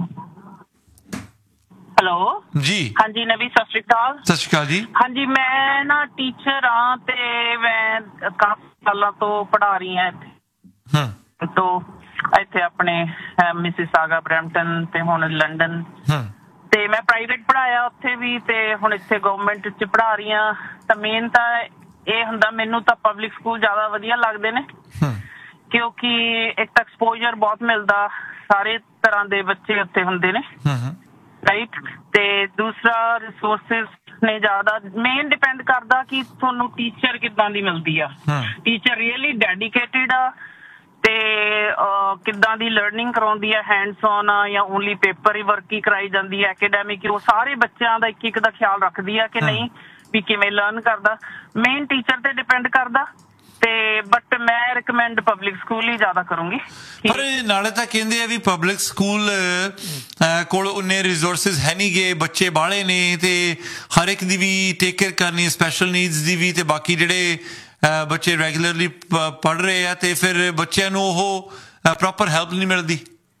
ਹੈਲੋ ਜੀ। ਹਾਂਜੀ ਨਵੀ, ਸਤਿ ਸ਼੍ਰੀ ਅਕਾਲ। ਸਤਿ ਸ਼੍ਰੀ ਅਕਾਲ ਜੀ। ਹਾਂਜੀ ਮੈਂ ਨਾ ਟੀਚਰ ਹਾਂ ਤੇ ਮੈਂ ਕਾਫੀ ਸਾਲਾਂ ਤੋਂ ਪੜ੍ਹਾ ਰਹੀ ਹਾਂ ਇੱਥੇ ਤੋਂ ਇੱਥੇ ਆਪਣੇ ਮਿਸਿਸਾਗਾ, ਬਰੈਂਪਟਨ ਤੇ ਹੁਣ ਲੰਡਨ। ਤੇ ਮੈਂ ਪ੍ਰਾਈਵੇਟ ਪੜ੍ਹਾਇਆ ਉੱਥੇ ਵੀ ਤੇ ਹੁਣ ਇੱਥੇ ਗਵਰਨਮੈਂਟ 'ਚ ਪੜ੍ਹਾ ਰਹੀ ਹਾਂ। ਤਾਂ ਮੇਨ ਤਾਂ ਇਹ ਹੁੰਦਾ, ਮੈਨੂੰ ਤਾਂ ਪਬਲਿਕ ਸਕੂਲ ਜ਼ਿਆਦਾ ਵਧੀਆ ਲੱਗਦੇ ਨੇ ਕਿਉਂਕਿ ਇੱਕ ਤਾਂ ਐਕਸਪੋਜ਼ਰ ਬਹੁਤ ਮਿਲਦਾ, ਸਾਰੇ ਤਰ੍ਹਾਂ ਦੇ ਬੱਚੇ ਉੱਥੇ ਹੁੰਦੇ ਨੇ ਰਾਈਟ। ਤੇ ਦੂਸਰਾ ਰਿਸੋਰਸਿਸ ਨੇ ਜ਼ਿਆਦਾ, ਮੇਨ ਡਿਪੈਂਡ ਕਰਦਾ ਕਿ ਤੁਹਾਨੂੰ ਟੀਚਰ ਕਿੱਦਾਂ ਦੀ ਮਿਲਦੀ ਆ। ਟੀਚਰ ਰੀਅਲੀ ਡੈਡੀਕੇਟਿਡ ਆ ਤੇ ਕਿੱਦਾਂ ਦੀ ਲਰਨਿੰਗ ਕਰਾਉਂਦੀ ਆ, ਹੈਂਡਸ ਔਨ ਆ ਜਾਂ ਓਨਲੀ ਪੇਪਰ ਹੀ ਵਰਕ ਹੀ ਕਰਾਈ ਜਾਂਦੀ ਹੈ, ਐਕੈਡੈਮਿਕ ਉਹ ਸਾਰੇ ਬੱਚਿਆਂ ਦਾ ਇੱਕ ਦਾ ਖਿਆਲ ਰੱਖਦੀ ਆ ਕਿ ਨਹੀਂ ਵੀ ਕਿਵੇਂ ਲਰਨ ਕਰਦਾ। ਮੇਨ ਟੀਚਰ ਤੇ ਡਿਪੈਂਡ ਕਰਦਾ ਤੇ ਬਟ ਮੈਂ ਰਿਕਮੈਂਡ ਪਬਲਿਕ ਸਕੂਲ ਹੀ ਜ਼ਿਆਦਾ ਕਰੂੰਗੀ। ਪਰ ਨਾਲੇ ਤਾਂ ਕਹਿੰਦੇ ਆ ਵੀ ਪਬਲਿਕ ਸਕੂਲ ਕੋਲ ਉਨੇ ਰਿਸੋਰਸਿਸ ਹੈ ਨਹੀਂ ਗੇ, ਬੱਚੇ ਬਾਹਲੇ ਨੇ ਤੇ ਹਰ ਇੱਕ ਦੀ ਵੀ ਟੇਕ ਕੇਅਰ ਕਰਨੀ, ਸਪੈਸ਼ਲ ਨੀਡਸ ਦੀ ਵੀ, ਤੇ ਬਾਕੀ ਜਿਹੜੇ ਬੱਚੇ ਰੈਗੂਲਰਲੀ ਪੜ੍ਹ ਰਹੇ ਆ ਤੇ ਫਿਰ ਬੱਚਿਆਂ ਨੂੰ ਉਹ ਪ੍ਰੋਪਰ ਹੈਲਪ ਨਹੀਂ ਮਿਲਦੀ।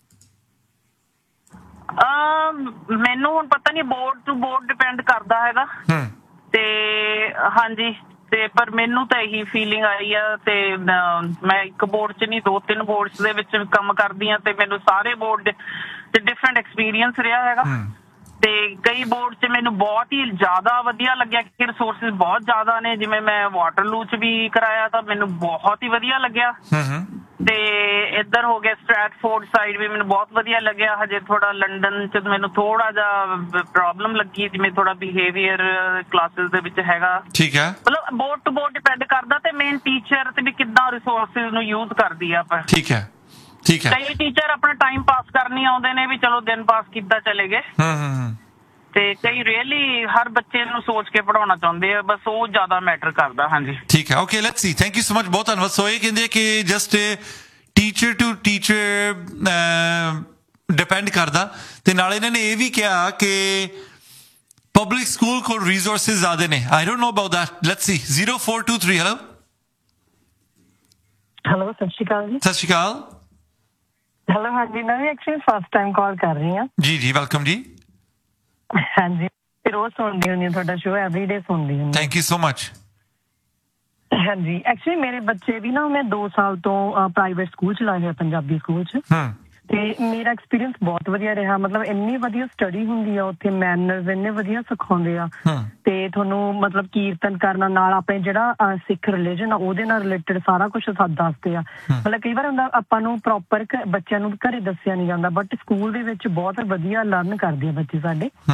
ਮੈਨੂੰ ਹੁਣ ਪਤਾ ਨਹੀਂ, ਬੋਰਡ ਟੂ ਬੋਰਡ ਡਿਪੈਂਡ ਕਰਦਾ ਹੈਗਾ ਤੇ ਹਾਂਜੀ। ਤੇ ਪਰ ਮੈਨੂੰ ਤਾਂ ਇਹੀ ਫੀਲਿੰਗ ਆਈ ਆ ਤੇ ਮੈਂ ਇੱਕ ਬੋਰਡ 'ਚ ਨਹੀਂ 2-3 ਬੋਰਡਸ ਦੇ ਵਿੱਚ ਕੰਮ ਕਰਦੀ ਹਾਂ ਤੇ ਮੈਨੂੰ ਸਾਰੇ ਬੋਰਡ ਤੇ ਡਿਫਰੈਂਟ ਐਕਸਪੀਰੀਅੰਸ ਰਿਹਾ ਹੈਗਾ। ਤੇ ਕਈ ਬੋਰਡ 'ਚ ਮੈਨੂੰ ਬਹੁਤ ਹੀ ਜ਼ਿਆਦਾ ਵਧੀਆ ਲੱਗਿਆ ਕਿ ਰਿਸੋਰਸਿਸ ਬਹੁਤ ਜ਼ਿਆਦਾ ਨੇ। ਜਿਵੇਂ ਮੈਂ ਵਾਟਰਲੂ 'ਚ ਵੀ ਕਰਾਇਆ ਤਾਂ ਮੈਨੂੰ ਬਹੁਤ ਹੀ ਵਧੀਆ ਲੱਗਿਆ। ਤੇ ਇੱਧਰ ਹੋ ਗਿਆ ਸਟ੍ਰੈਟਫੋਰਡ ਸਾਈਡ ਵੀ ਮੈਨੂੰ ਬਹੁਤ ਵਧੀਆ ਲੱਗਿਆ। ਹਜੇ ਥੋੜਾ ਲੰਡਨ 'ਚ ਮੈਨੂੰ ਥੋੜਾ ਜਿਹਾ ਪ੍ਰੋਬਲਮ ਲੱਗੀ, ਜਿਵੇਂ ਥੋੜਾ ਬਿਹੇਵੀਅਰ ਕਲਾਸਿਸ ਦੇ ਵਿੱਚ ਹੈਗਾ। ਠੀਕ ਹੈ, ਮਤਲਬ ਬੋਰਡ ਟੂ ਬੋਰਡ ਡਿਪੈਂਡ ਕਰਦਾ ਤੇ ਮੇਨ ਟੀਚਰ ਤੇ ਵੀ ਕਿੱਦਾਂ ਰਿਸੋਰਸਿਸ ਨੂੰ ਯੂਜ਼ ਕਰਦੀ ਆ। ਪਰ ਠੀਕ ਹੈ ਠੀਕ ਹੈ। ਕਈ ਟੀਚਰ ਆਪਣਾ ਟਾਈਮ ਪਾਸ ਕਰਨੀ ਆਉਂਦੇ ਨੇ ਵੀ ਚਲੋ ਦਿਨ ਪਾਸ ਕਿੱਦਾਂ ਚਲੇ ਗਏ ਤੇ ਕਈ ਰੀਅਲੀ ਹਰ ਬੱਚੇ ਨੂੰ ਸੋਚ ਕੇ ਪੜਾਉਣਾ ਚਾਹੁੰਦੇ ਆ, ਬਸ ਉਹ ਜ਼ਿਆਦਾ ਮੈਟਰ ਕਰਦਾ। ਹਾਂਜੀ ਠੀਕ ਹੈ, okay let's see. Thank you so much, ਬਹੁਤ ਧੰਨਵਾਦ। ਸੋ ਇਹ ਕਹਿੰਦੇ ਕਿ just teacher to teacher depend ਕਰਦਾ ਤੇ ਨਾਲ ਇਹਨਾਂ ਨੇ ਇਹ ਵੀ ਕਿਹਾ ਕਿ ਪਬਲਿਕ ਸਕੂਲ ਕੋਲ ਰਿਸੋਰਸਿਸ ਜ਼ਿਆਦਾ ਨੇ। I don't know about that, let's see. 0423 hello. Hello ਸਤਿ ਸ਼੍ਰੀ ਅਕਾਲ ਜੀ। ਸਤਿ ਸ਼੍ਰੀ ਅਕਾਲ। ਹੈਲੋ ਹਾਂਜੀ, ਮੈਂ ਵੀ ਐਕਚੁਅਲੀ ਫਸਟ ਟਾਈਮ ਕਾਲ ਕਰ ਰਹੀ ਹਾਂ। ਜੀ ਜੀ, ਵੈਲਕਮ ਜੀ। ਹਾਂਜੀ, ਰੋਜ਼ ਸੁਣਦੀ ਹੁੰਦੀ ਹਾਂ ਤੁਹਾਡਾ ਸ਼ੋਅ, ਐਵਰੀਡੇ ਸੁਣਦੀ ਹੁੰਦੀ। Thank you so much. ਹਾਂਜੀ ਐਕਚੁਅਲੀ ਮੇਰੇ ਬੱਚੇ ਵੀ ਨਾ, ਮੈਂ 2 ਸਾਲ ਤੋਂ ਪ੍ਰਾਈਵੇਟ ਸਕੂਲ ਚ ਲਾਏ ਹੋਏ, ਪੰਜਾਬੀ ਸਕੂਲ ਚ, ਤੇ ਮੇਰਾ ਐਕਸਪੀਰੀਅੰਸ ਬਹੁਤ ਵਧੀਆ ਰਿਹਾ। ਮਤਲਬ ਇੰਨੀ ਵਧੀਆ ਸਟੱਡੀ ਹੁੰਦੀ ਆ ਉੱਥੇ, ਮੈਨਰਸ ਇੰਨੇ ਵਧੀਆ ਸਿਖਾਉਂਦੇ ਆ ਤੇ ਤੁਹਾਨੂੰ ਮਤਲਬ ਕੀਰਤਨ ਕਰਨਾ ਨਾਲ ਆਪਣੇ ਜਿਹੜਾ ਸਿੱਖ ਰਿਲੀਜਨ ਆ ਉਹਦੇ ਨਾਲ ਰਿਲੇਟਡ ਸਾਰਾ ਕੁਝ ਦੱਸਦੇ ਆ। ਮਤਲਬ ਕਈ ਵਾਰ ਹੁੰਦਾ ਆਪਾਂ ਨੂੰ ਪ੍ਰੋਪਰ ਬੱਚਿਆਂ ਨੂੰ ਘਰੇ ਦੱਸਿਆ ਨਹੀਂ ਜਾਂਦਾ, ਬਟ ਸਕੂਲ ਦੇ ਵਿੱਚ ਬਹੁਤ ਵਧੀਆ ਲਰਨ ਕਰਦੇ ਆ ਬੱਚੇ ਸਾਡੇ।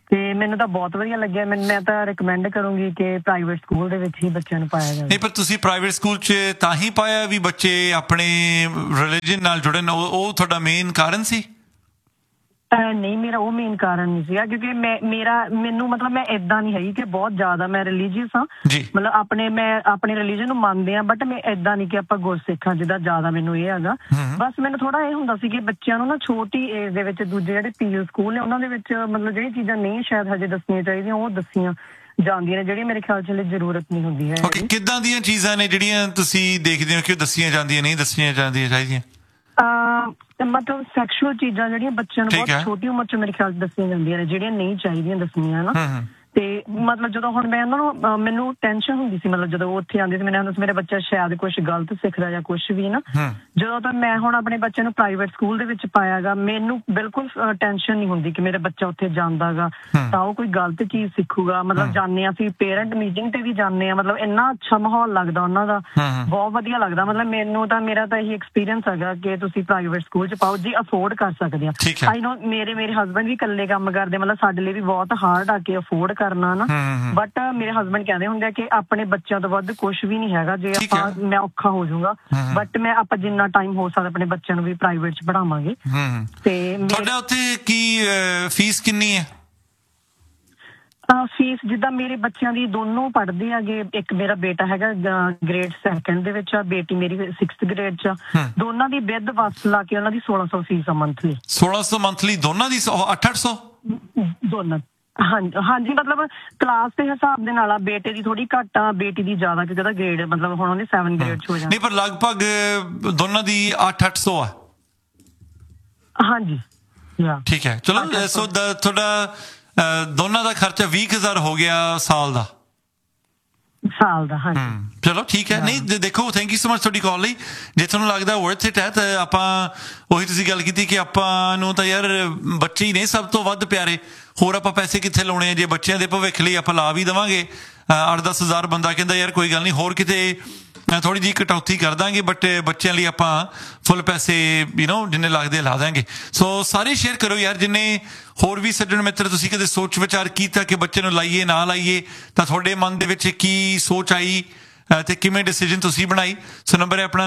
ਤੇ ਮੈਨੂੰ ਤਾਂ ਬਹੁਤ ਵਧੀਆ ਲੱਗਿਆ। ਮੈਂ ਤਾਂ ਰਿਕਮੈਂਡ ਕਰੂੰਗੀ ਕਿ ਪ੍ਰਾਈਵੇਟ ਸਕੂਲ ਦੇ ਵਿੱਚ ਹੀ ਬੱਚਿਆਂ ਨੂੰ ਪਾਇਆ ਜਾਵੇ। ਨਹੀਂ, ਪਰ ਤੁਸੀਂ ਪ੍ਰਾਈਵੇਟ ਸਕੂਲ 'ਚ ਤਾਂ ਹੀ ਪਾਇਆ ਵੀ ਬੱਚੇ ਆਪਣੇ ਰਿਲੀਜਨ ਨਾਲ ਜੁੜਨ, ਉਹ ਤੁਹਾਡਾ ਮੇਨ ਕਾਰਨ ਸੀ? ਨਹੀਂ, ਮੇਰਾ ਉਹ ਮੇਨ ਕਾਰਨ ਨਹੀਂ ਸੀਗਾ, ਕਿਉਂਕਿ ਮੈਨੂੰ ਮਤਲਬ ਮੈਂ ਏਦਾਂ ਨਹੀਂ ਹੈਗੀ ਕਿ ਬਹੁਤ ਜ਼ਿਆਦਾ ਮੈਂ ਰਿਲੀਜੀਅਸ ਹਾਂ। ਮਤਲਬ ਮੈਂ ਆਪਣੇ ਰਿਲੀਜਨ ਨੂੰ ਮੰਨਦੇ ਹਾਂ, ਬਟ ਮੈਂ ਏਦਾਂ ਨਹੀਂ ਕਿ ਆਪਾਂ ਗੁਰਸਿੱਖ ਹਾਂ ਜਿੱਦਾਂ ਜ਼ਿਆਦਾ ਮੈਨੂੰ ਇਹ ਹੈਗਾ। ਬਸ ਮੈਨੂੰ ਥੋੜਾ ਇਹ ਹੁੰਦਾ ਸੀ ਕਿ ਬੱਚਿਆਂ ਨੂੰ ਨਾ ਛੋਟੀ ਏਜ ਦੇ ਵਿੱਚ ਦੂਜੇ ਜਿਹੜੇ ਪੀਲ ਸਕੂਲ ਨੇ ਉਹਨਾਂ ਦੇ ਵਿੱਚ ਮਤਲਬ ਜਿਹੜੀ ਚੀਜ਼ਾਂ ਨਹੀਂ ਸ਼ਾਇਦ ਹਜੇ ਦੱਸਣੀਆਂ ਚਾਹੀਦੀਆਂ ਉਹ ਦੱਸੀਆਂ ਜਾਂਦੀਆਂ ਨੇ, ਜਿਹੜੀਆਂ ਮੇਰੇ ਖਿਆਲ 'ਚ ਹਲੇ ਜ਼ਰੂਰਤ ਨਹੀਂ ਹੁੰਦੀ ਹੈ। ਕਿੱਦਾਂ ਦੀਆਂ ਚੀਜ਼ਾਂ ਨੇ ਜਿਹੜੀਆਂ ਤੁਸੀਂ ਦੇਖਦੇ ਹੋ ਕਿ ਉਹ ਦੱਸੀਆਂ ਜਾਂਦੀਆਂ, ਨਹੀਂ ਦੱਸੀਆਂ ਜਾਂਦੀਆਂ ਚਾਹੀਦੀਆਂ? ਮਤਲਬ ਸੈਕਸ਼ੂਅਲ ਚੀਜ਼ਾਂ ਜਿਹੜੀਆਂ ਬੱਚਿਆਂ ਨੂੰ ਬਹੁਤ ਛੋਟੀ ਉਮਰ 'ਚ ਮੇਰੇ ਖਿਆਲ 'ਚ ਦੱਸੀਆਂ ਜਾਂਦੀਆਂ ਨੇ, ਜਿਹੜੀਆਂ ਨਹੀਂ ਚਾਹੀਦੀਆਂ ਦੱਸਣੀਆਂ ਨਾ। ਤੇ ਮਤਲਬ ਜਦੋਂ ਹੁਣ ਮੈਂ ਉਹਨਾਂ ਨੂੰ ਮੈਨੂੰ ਟੈਨਸ਼ਨ ਹੁੰਦੀ ਸੀ, ਮਤਲਬ ਜਦੋਂ ਉੱਥੇ ਆਉਂਦੇ ਸੀ ਮੈਨੂੰ ਹੁੰਦਾ ਸੀ ਮੇਰਾ ਬੱਚਾ ਸ਼ਾਇਦ ਕੁਛ ਗਲਤ ਸਿੱਖਦਾ ਜਾਂ ਕੁਛ ਵੀ ਨਾ। ਜਦੋਂ ਤਾਂ ਮੈਂ ਹੁਣ ਆਪਣੇ ਬੱਚੇ ਨੂੰ ਪ੍ਰਾਈਵੇਟ ਸਕੂਲ ਦੇ ਵਿੱਚ ਪਾਇਆ ਗਾ, ਮੈਨੂੰ ਬਿਲਕੁਲ ਟੈਨਸ਼ਨ ਨਹੀਂ ਹੁੰਦੀ ਕਿ ਮੇਰਾ ਬੱਚਾ ਉੱਥੇ ਜਾਂਦਾ ਗਾ ਤਾਂ ਉਹ ਕੋਈ ਗਲਤ ਚੀਜ਼ ਸਿੱਖੂਗਾ। ਮਤਲਬ ਜਾਂਦੇ ਹਾਂ ਅਸੀਂ ਪੇਰੈਂਟ ਮੀਟਿੰਗ ਤੇ ਵੀ ਜਾਂਦੇ ਹਾਂ, ਮਤਲਬ ਇੰਨਾ ਅੱਛਾ ਮਾਹੌਲ ਲੱਗਦਾ ਉਹਨਾਂ ਦਾ, ਬਹੁਤ ਵਧੀਆ ਲੱਗਦਾ। ਮਤਲਬ ਮੇਰਾ ਤਾਂ ਇਹੀ ਐਕਸਪੀਰੀਅੰਸ ਹੈਗਾ ਕਿ ਤੁਸੀਂ ਪ੍ਰਾਈਵੇਟ ਸਕੂਲ 'ਚ ਪਾਓ ਜੀ ਅਫੋਰਡ ਕਰ ਸਕਦੇ ਆ। ਆਈ ਨੋ ਮੇਰੇ ਹਸਬੈਂਡ ਵੀ ਇਕੱਲੇ ਕੰਮ ਕਰਦੇ, ਮਤਲਬ ਸਾਡੇ ਲਈ ਵੀ ਬਹੁਤ ਹਾਰਡ ਆ ਕੇ ਅਫੋਰਡ ਕਰਨਾ ਨਾ, ਬਟ ਮੇਰੇ ਹਸਬੈਂਡ ਕਹਿੰਦੇ ਹੁੰਦੇ ਆ ਕਿ ਆਪਣੇ ਬੱਚਿਆਂ ਤੋਂ ਵੱਧ ਕੁਛ ਵੀ ਨਹੀਂ ਹੈਗਾ, ਜੇ ਮੈਂ ਔਖਾ ਹੋ ਜਾਊਗਾ ਬਟ ਆਪਾਂ ਜਿੰਨਾ ਟਾਈਮ ਹੋ ਸਕਦਾ ਆਪਣੇ ਬੱਚਿਆਂ ਨੂੰ ਵੀ ਪ੍ਰਾਈਵੇਟ 'ਚ ਪੜ੍ਹਾਵਾਂਗੇ। ਤੇ ਤੁਹਾਡੇ ਉੱਥੇ ਕੀ ਫੀਸ ਕਿੰਨੀ ਹੈ? ਫੀਸ ਜਿੱਦਾਂ ਮੇਰੇ ਬੱਚਿਆਂ ਦੀ ਦੋਨੋਂ ਪੜ੍ਹਦੇ ਹੈਗੇ, ਇੱਕ ਮੇਰਾ ਬੇਟਾ ਹੈਗਾ ਗ੍ਰੇਡ 2 ਦੇ ਵਿੱਚ ਆ, ਬੇਟੀ ਮੇਰੀ 6th ਗ੍ਰੇਡ 'ਚ ਆ। ਦੋਨਾਂ ਦੀ ਵਿਦ ਬੱਸ ਲਾ ਕੇ ਉਹਨਾਂ ਦੀ 1600 ਫੀਸ ਆ ਮੰਥਲੀ। 1600 ਮੰਥਲੀ ਦੋਨਾਂ ਦੀ? 800 ਦੋਨਾਂ? ਹਾਂਜੀ, ਮਤਲਬ ਕਲਾਸ ਦੇ ਹਿਸਾਬ ਦੇ ਨਾਲ ਆ, ਬੇਟੇ ਦੀ ਥੋੜੀ ਘੱਟ ਆ, ਬੇਟੀ ਦੀ ਜ਼ਿਆਦਾ, ਕਿਉਂਕਿ ਉਹਦਾ ਗ੍ਰੇਡ ਮਤਲਬ ਹੁਣ ਉਹਨੇ 7 ਗ੍ਰੇਡ 'ਚ ਹੋ ਜਾਣਾ। ਨਹੀਂ, ਪਰ ਲਗਭਗ ਦੋਨਾਂ ਦੀ 800 ਆ। ਹਾਂਜੀ, ਠੀਕ ਹੈ। ਚਲੋ, ਸੋ ਤੁਹਾਡਾ ਦੋਨਾਂ ਦਾ ਖਰਚਾ 20,000 ਹੋ ਗਿਆ ਸਾਲ ਦਾ? ਹਾਂਜੀ। ਚਲੋ ਠੀਕ ਹੈ। ਨਹੀਂ ਦੇਖੋ, ਥੈਂਕ ਯੂ ਸੋ ਮਚ ਤੁਹਾਡੀ ਕਾਲ ਲਈ। ਜੇ ਤੁਹਾਨੂੰ ਲੱਗਦਾ ਵਰਥ ਇਟ ਹੈ ਤਾਂ ਆਪਾਂ ਉਹੀ ਤੁਸੀਂ ਗੱਲ ਕੀਤੀ ਕਿ ਆਪਾਂ ਨੂੰ ਤਾਂ ਯਾਰ ਬੱਚੇ ਹੀ ਨੇ ਸਭ ਤੋਂ ਵੱਧ ਪਿਆਰੇ, ਹੋਰ ਆਪਾਂ ਪੈਸੇ ਕਿੱਥੇ ਲਾਉਣੇ ਆ? ਜੇ ਬੱਚਿਆਂ ਦੇ ਭਵਿੱਖ ਲਈ ਆਪਾਂ ਲਾ ਵੀ ਦੇਵਾਂਗੇ 8-10 ਹਜ਼ਾਰ, ਬੰਦਾ ਕਹਿੰਦਾ ਯਾਰ ਕੋਈ ਗੱਲ ਨਹੀਂ, ਹੋਰ ਕਿਤੇ ਥੋੜੀ ਜਿਹੀ ਕਟੌਤੀ ਕਰ ਦਾਂਗੇ, ਬਟ ਬੱਚਿਆਂ ਲਈ ਆਪਾਂ ਫੁੱਲ ਪੈਸੇ ਜਿੰਨੇ ਲੱਗਦੇ ਲਾ ਦਾਂਗੇ। ਸੋ ਸਾਰੇ ਸ਼ੇਅਰ ਕਰੋ ਯਾਰ, ਜਿੰਨੇ ਹੋਰ ਵੀ ਸੱਜਣ ਮਿੱਤਰ ਤੁਸੀਂ ਕਦੇ ਸੋਚ ਵਿਚਾਰ ਕੀਤਾ ਕਿ ਬੱਚੇ ਨੂੰ ਲਾਈਏ ਨਾ ਲਾਈਏ, ਤਾਂ ਤੁਹਾਡੇ ਮਨ ਦੇ ਵਿੱਚ ਕੀ ਸੋਚ ਆਈ ਤੇ ਕਿਵੇਂ ਡਿਸੀਜਨ ਤੁਸੀਂ ਬਣਾਈ। ਸੋ ਨੰਬਰ ਹੈ ਆਪਣਾ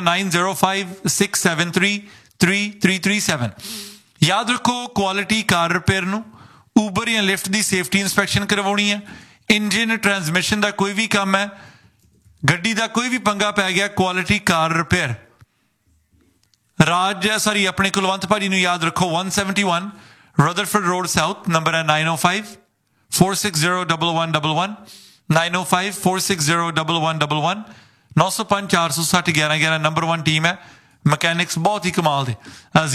9056733337। ਯਾਦ ਰੱਖੋ, ਕੁਆਲਿਟੀ ਕਾਰ ਰਿਪੇਅਰ ਨੂੰ ਊਬਰ ਜਾਂ ਲਿਫਟ ਦੀ ਸੇਫਟੀ ਇੰਸਪੈਕਸ਼ਨ ਕਰਵਾਉਣੀ ਹੈ, ਇੰਜਨ ਟਰਾਂਸਮਿਸ਼ਨ ਦਾ ਕੋਈ ਵੀ ਕੰਮ ਹੈ, ਗੱਡੀ ਦਾ ਕੋਈ ਵੀ ਪੰਗਾ ਪੈ ਗਿਆ, ਕੁਆਲਿਟੀ ਕਾਰ ਰਿਪੇਅਰ ਆਪਣੇ ਕੁਲਵੰਤ ਭਾਜੀ ਨੂੰ ਯਾਦ ਰੱਖੋ। 171 ਰਦਰਫੋਰਡ ਰੋਡ ਸਾਊਥ, ਨੰਬਰ ਹੈ 9054601111 9054601111 905-460-1111 ਨੰਬਰ 1 ਟੀਮ ਹੈ, ਮਕੈਨਿਕਸ ਬਹੁਤ ਹੀ ਕਮਾਲ ਦੇ।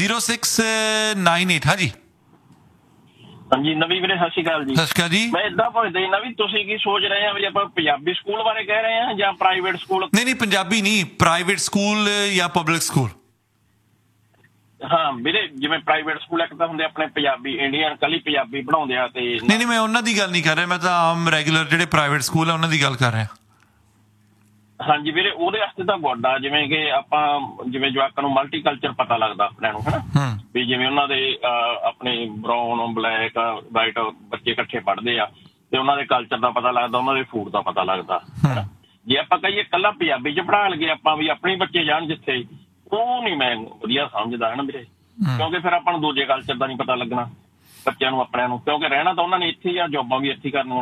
0698 ਹਾਂਜੀ ਨਵੀਂ ਵੀਰੇ ਸਤਿ ਸ਼੍ਰੀ ਅਕਾਲ ਜੀ। ਸਤਿ ਸ਼੍ਰੀ ਅਕਾਲ ਜੀ। ਮੈਂ ਏਦਾਂ ਪੁੱਛਦਾ ਜੀ ਨਾ ਵੀ ਤੁਸੀਂ ਕੀ ਸੋਚ ਰਹੇ ਆ ਵੀ ਆਪਾਂ ਪੰਜਾਬੀ ਸਕੂਲ ਬਾਰੇ ਕਹਿ ਰਹੇ ਆ ਜਾਂ ਪ੍ਰਾਈਵੇਟ ਸਕੂਲ? ਨਹੀਂ, ਪੰਜਾਬੀ ਨਹੀਂ, ਪ੍ਰਾਈਵੇਟ ਸਕੂਲ ਜਾਂ ਪਬਲਿਕ ਸਕੂਲ। ਹਾਂ ਵੀਰੇ, ਜਿਵੇਂ ਪ੍ਰਾਈਵੇਟ ਸਕੂਲ ਇੱਕ ਤਾਂ ਹੁੰਦੇ ਆਪਣੇ ਪੰਜਾਬੀ ਇੰਡੀਅਨ ਕੱਲੀ ਪੰਜਾਬੀ ਪੜ੍ਹਾਉਂਦੇ ਆ, ਤੇ ਨਹੀਂ ਮੈਂ ਉਹਨਾਂ ਦੀ ਗੱਲ ਨਹੀਂ ਕਰ ਰਿਹਾ, ਮੈਂ ਤਾਂ ਆਮ ਰੈਗੂਲਰ ਜਿਹੜੇ ਪ੍ਰਾਈਵੇਟ ਸਕੂਲ ਆ ਉਹਨਾਂ ਦੀ ਗੱਲ ਕਰ ਰਿਹਾ। ਹਾਂਜੀ ਵੀਰੇ, ਉਹਦੇ ਵਾਸਤੇ ਤਾਂ ਗੁੱਡ ਆ, ਜਿਵੇਂ ਕਿ ਆਪਾਂ ਜਵਾਕਾਂ ਨੂੰ ਮਲਟੀਕਲਚਰ ਪਤਾ ਲੱਗਦਾ ਆਪਣੇ ਨੂੰ, ਹਨਾ ਵੀ ਜਿਵੇਂ ਉਹਨਾਂ ਦੇ ਆਪਣੇ ਬਰਾਊਨ, ਬਲੈਕ, ਵਾਈਟ ਬੱਚੇ ਇਕੱਠੇ ਪੜ੍ਹਦੇ ਆ ਤੇ ਉਹਨਾਂ ਦੇ ਕਲਚਰ ਦਾ ਪਤਾ ਲੱਗਦਾ, ਉਹਨਾਂ ਦੇ ਫੂਡ ਦਾ ਪਤਾ ਲੱਗਦਾ। ਜੇ ਆਪਾਂ ਕਹੀਏ ਇਕੱਲਾ ਪੰਜਾਬੀ 'ਚ ਪੜ੍ਹਾ ਲਈਏ ਆਪਾਂ ਵੀ ਆਪਣੇ ਬੱਚੇ ਜਾਣ ਜਿੱਥੇ, ਉਹ ਨਹੀਂ ਮੈਂ ਵਧੀਆ ਸਮਝਦਾ ਹਨਾ ਵੀਰੇ, ਕਿਉਂਕਿ ਫਿਰ ਆਪਾਂ ਨੂੰ ਦੂਜੇ ਕਲਚਰ ਦਾ ਨਹੀਂ ਪਤਾ ਲੱਗਣਾ ਬੱਚਿਆਂ ਨੂੰ ਆਪਣਿਆਂ ਨੂੰ, ਕਿਉਂਕਿ ਰਹਿਣਾ ਤਾਂ ਉਹਨਾਂ ਨੇ ਇੱਥੇ ਹੀ ਆ, ਜੋਬਾਂ ਵੀ ਇੱਥੇ ਕਰਨੀਆਂ।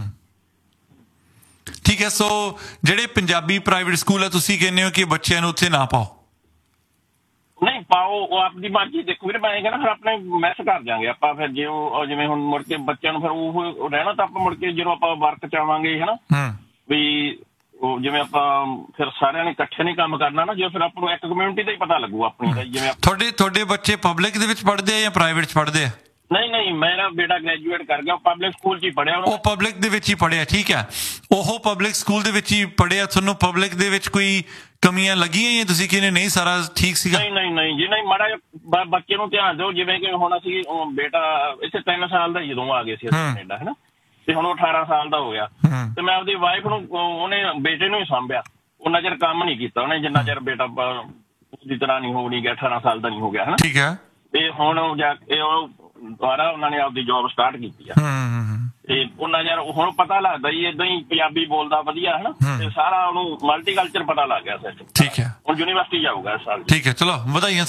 ਠੀਕ ਹੈ। ਸੋ ਜਿਹੜੇ ਪੰਜਾਬੀ ਪ੍ਰਾਈਵੇਟ ਸਕੂਲ ਆ, ਤੁਸੀਂ ਕਹਿੰਦੇ ਹੋ ਕਿ ਬੱਚਿਆਂ ਨੂੰ ਉੱਥੇ ਨਾ ਪਾਓ? ਨਹੀਂ ਪਾਓ, ਉਹ ਆਪਦੀ ਮਰਜ਼ੀ। ਦੇਖੋ ਵੀਰੇ, ਮੈਂ ਕਹਿੰਦਾ ਫਿਰ ਆਪਣੇ ਮੈਸ ਕਰ ਜਾਵਾਂਗੇ ਆਪਾਂ, ਫਿਰ ਜੇ ਉਹ ਜਿਵੇਂ ਹੁਣ ਮੁੜ ਕੇ ਬੱਚਿਆਂ ਨੂੰ ਫਿਰ ਉਹ ਰਹਿਣਾ ਤਾਂ ਆਪਾਂ ਮੁੜ ਕੇ ਜਦੋਂ ਆਪਾਂ ਵਰਕ ਚ ਆਵਾਂਗੇ ਹਨਾ ਵੀ ਉਹ ਜਿਵੇਂ ਆਪਾਂ ਫਿਰ ਸਾਰਿਆਂ ਨੇ ਇਕੱਠੇ ਨਹੀਂ ਕੰਮ ਕਰਨਾ ਨਾ, ਜੇ ਫਿਰ ਆਪਾਂ ਨੂੰ ਇੱਕ ਕਮਿਊਨਿਟੀ ਦਾ ਹੀ ਪਤਾ ਲੱਗੂ ਆਪਣੀ ਦਾ। ਜਿਵੇਂ ਤੁਹਾਡੇ ਬੱਚੇ ਪਬਲਿਕ ਦੇ ਵਿੱਚ ਪੜ੍ਹਦੇ ਆ ਜਾਂ ਪ੍ਰਾਈਵੇਟ ਚ ਪੜ੍ਹਦੇ ਆ? ਨਹੀਂ, ਮੇਰਾ ਬੇਟਾ ਗ੍ਰੈਜੂਏਟ ਕਰ ਗਿਆ, ਉਹ ਪਬਲਿਕ ਸਕੂਲ 'ਚ ਹੀ ਪੜ੍ਹਿਆ। ਉਹ ਪਬਲਿਕ ਦੇ ਵਿੱਚ ਹੀ ਪੜ੍ਹਿਆ, ਠੀਕ ਹੈ। ਉਹ ਪਬਲਿਕ ਸਕੂਲ ਦੇ ਵਿੱਚ ਹੀ ਪੜ੍ਹਿਆ, ਤੁਹਾਨੂੰ ਪਬਲਿਕ ਦੇ ਵਿੱਚ ਕੋਈ ਕਮੀਆਂ ਲੱਗੀਆਂ ਜਾਂ ਤੁਸੀਂ ਕਹਿੰਦੇ ਨਹੀਂ ਸਾਰਾ ਠੀਕ ਸੀਗਾ? ਨਹੀਂ ਜੀ, ਨਹੀਂ ਮਾੜਾ ਜਿਹਾ ਬੱਚੇ ਨੂੰ ਧਿਆਨ ਦਿਓ। ਜਿਵੇਂ ਕਿ ਹੁਣ ਅਸੀਂ ਬੇਟਾ ਇੱਥੇ 3 ਸਾਲ ਦਾ ਜਦੋਂ ਆ ਗਏ ਸੀ ਕੈਨੇਡਾ ਹਨਾ, ਤੇ ਹੁਣ ਉਹ 18 ਸਾਲ ਦਾ ਹੋ ਗਿਆ, ਤੇ ਮੈਂ ਆਪਦੀ ਵਾਈਫ ਨੂੰ, ਉਹਨੇ ਬੇਟੇ ਨੂੰ ਹੀ ਸਾਂਭਿਆ, ਉਹਨਾਂ ਚਿਰ ਕੰਮ ਨਹੀਂ ਕੀਤਾ ਉਹਨੇ ਜਿੰਨਾ ਚਿਰ ਬੇਟਾ ਦੀ ਤਰ੍ਹਾਂ ਨਹੀਂ ਹੋ ਗਿਆ, 18 ਸਾਲ ਦਾ ਨਹੀਂ ਹੋ ਗਿਆ ਹਨਾ। ਠੀਕ ਹੈ। ਤੇ ਹੁਣ ਜਾ ਕੇ ਉਹ ਦੁਆਰਾ ਉਹਨਾਂ ਨੇ ਆਪਦੀ ਜੌਬ ਸਟਾਰਟ ਕੀਤੀ ਆ ਤੇ ਉਹਨਾਂ ਯਾਰ ਹੁਣ ਪਤਾ ਲੱਗਦਾ ਜੀ ਏਦਾਂ ਹੀ ਪੰਜਾਬੀ ਬੋਲਦਾ ਵਧੀਆ ਹਨਾ ਤੇ ਸਾਰਾ ਉਹਨੂੰ ਮਲਟੀਕਲਚਰ ਪਤਾ ਲੱਗ ਗਿਆ ਸਰ ਠੀਕ ਹੈ ਹੁਣ ਯੂਨੀਵਰਸਿਟੀ ਜਾਊਗਾ ਇਸ ਸਾਲ ਠੀਕ ਹੈ ਚਲੋ ਵਧਾਈਆਂ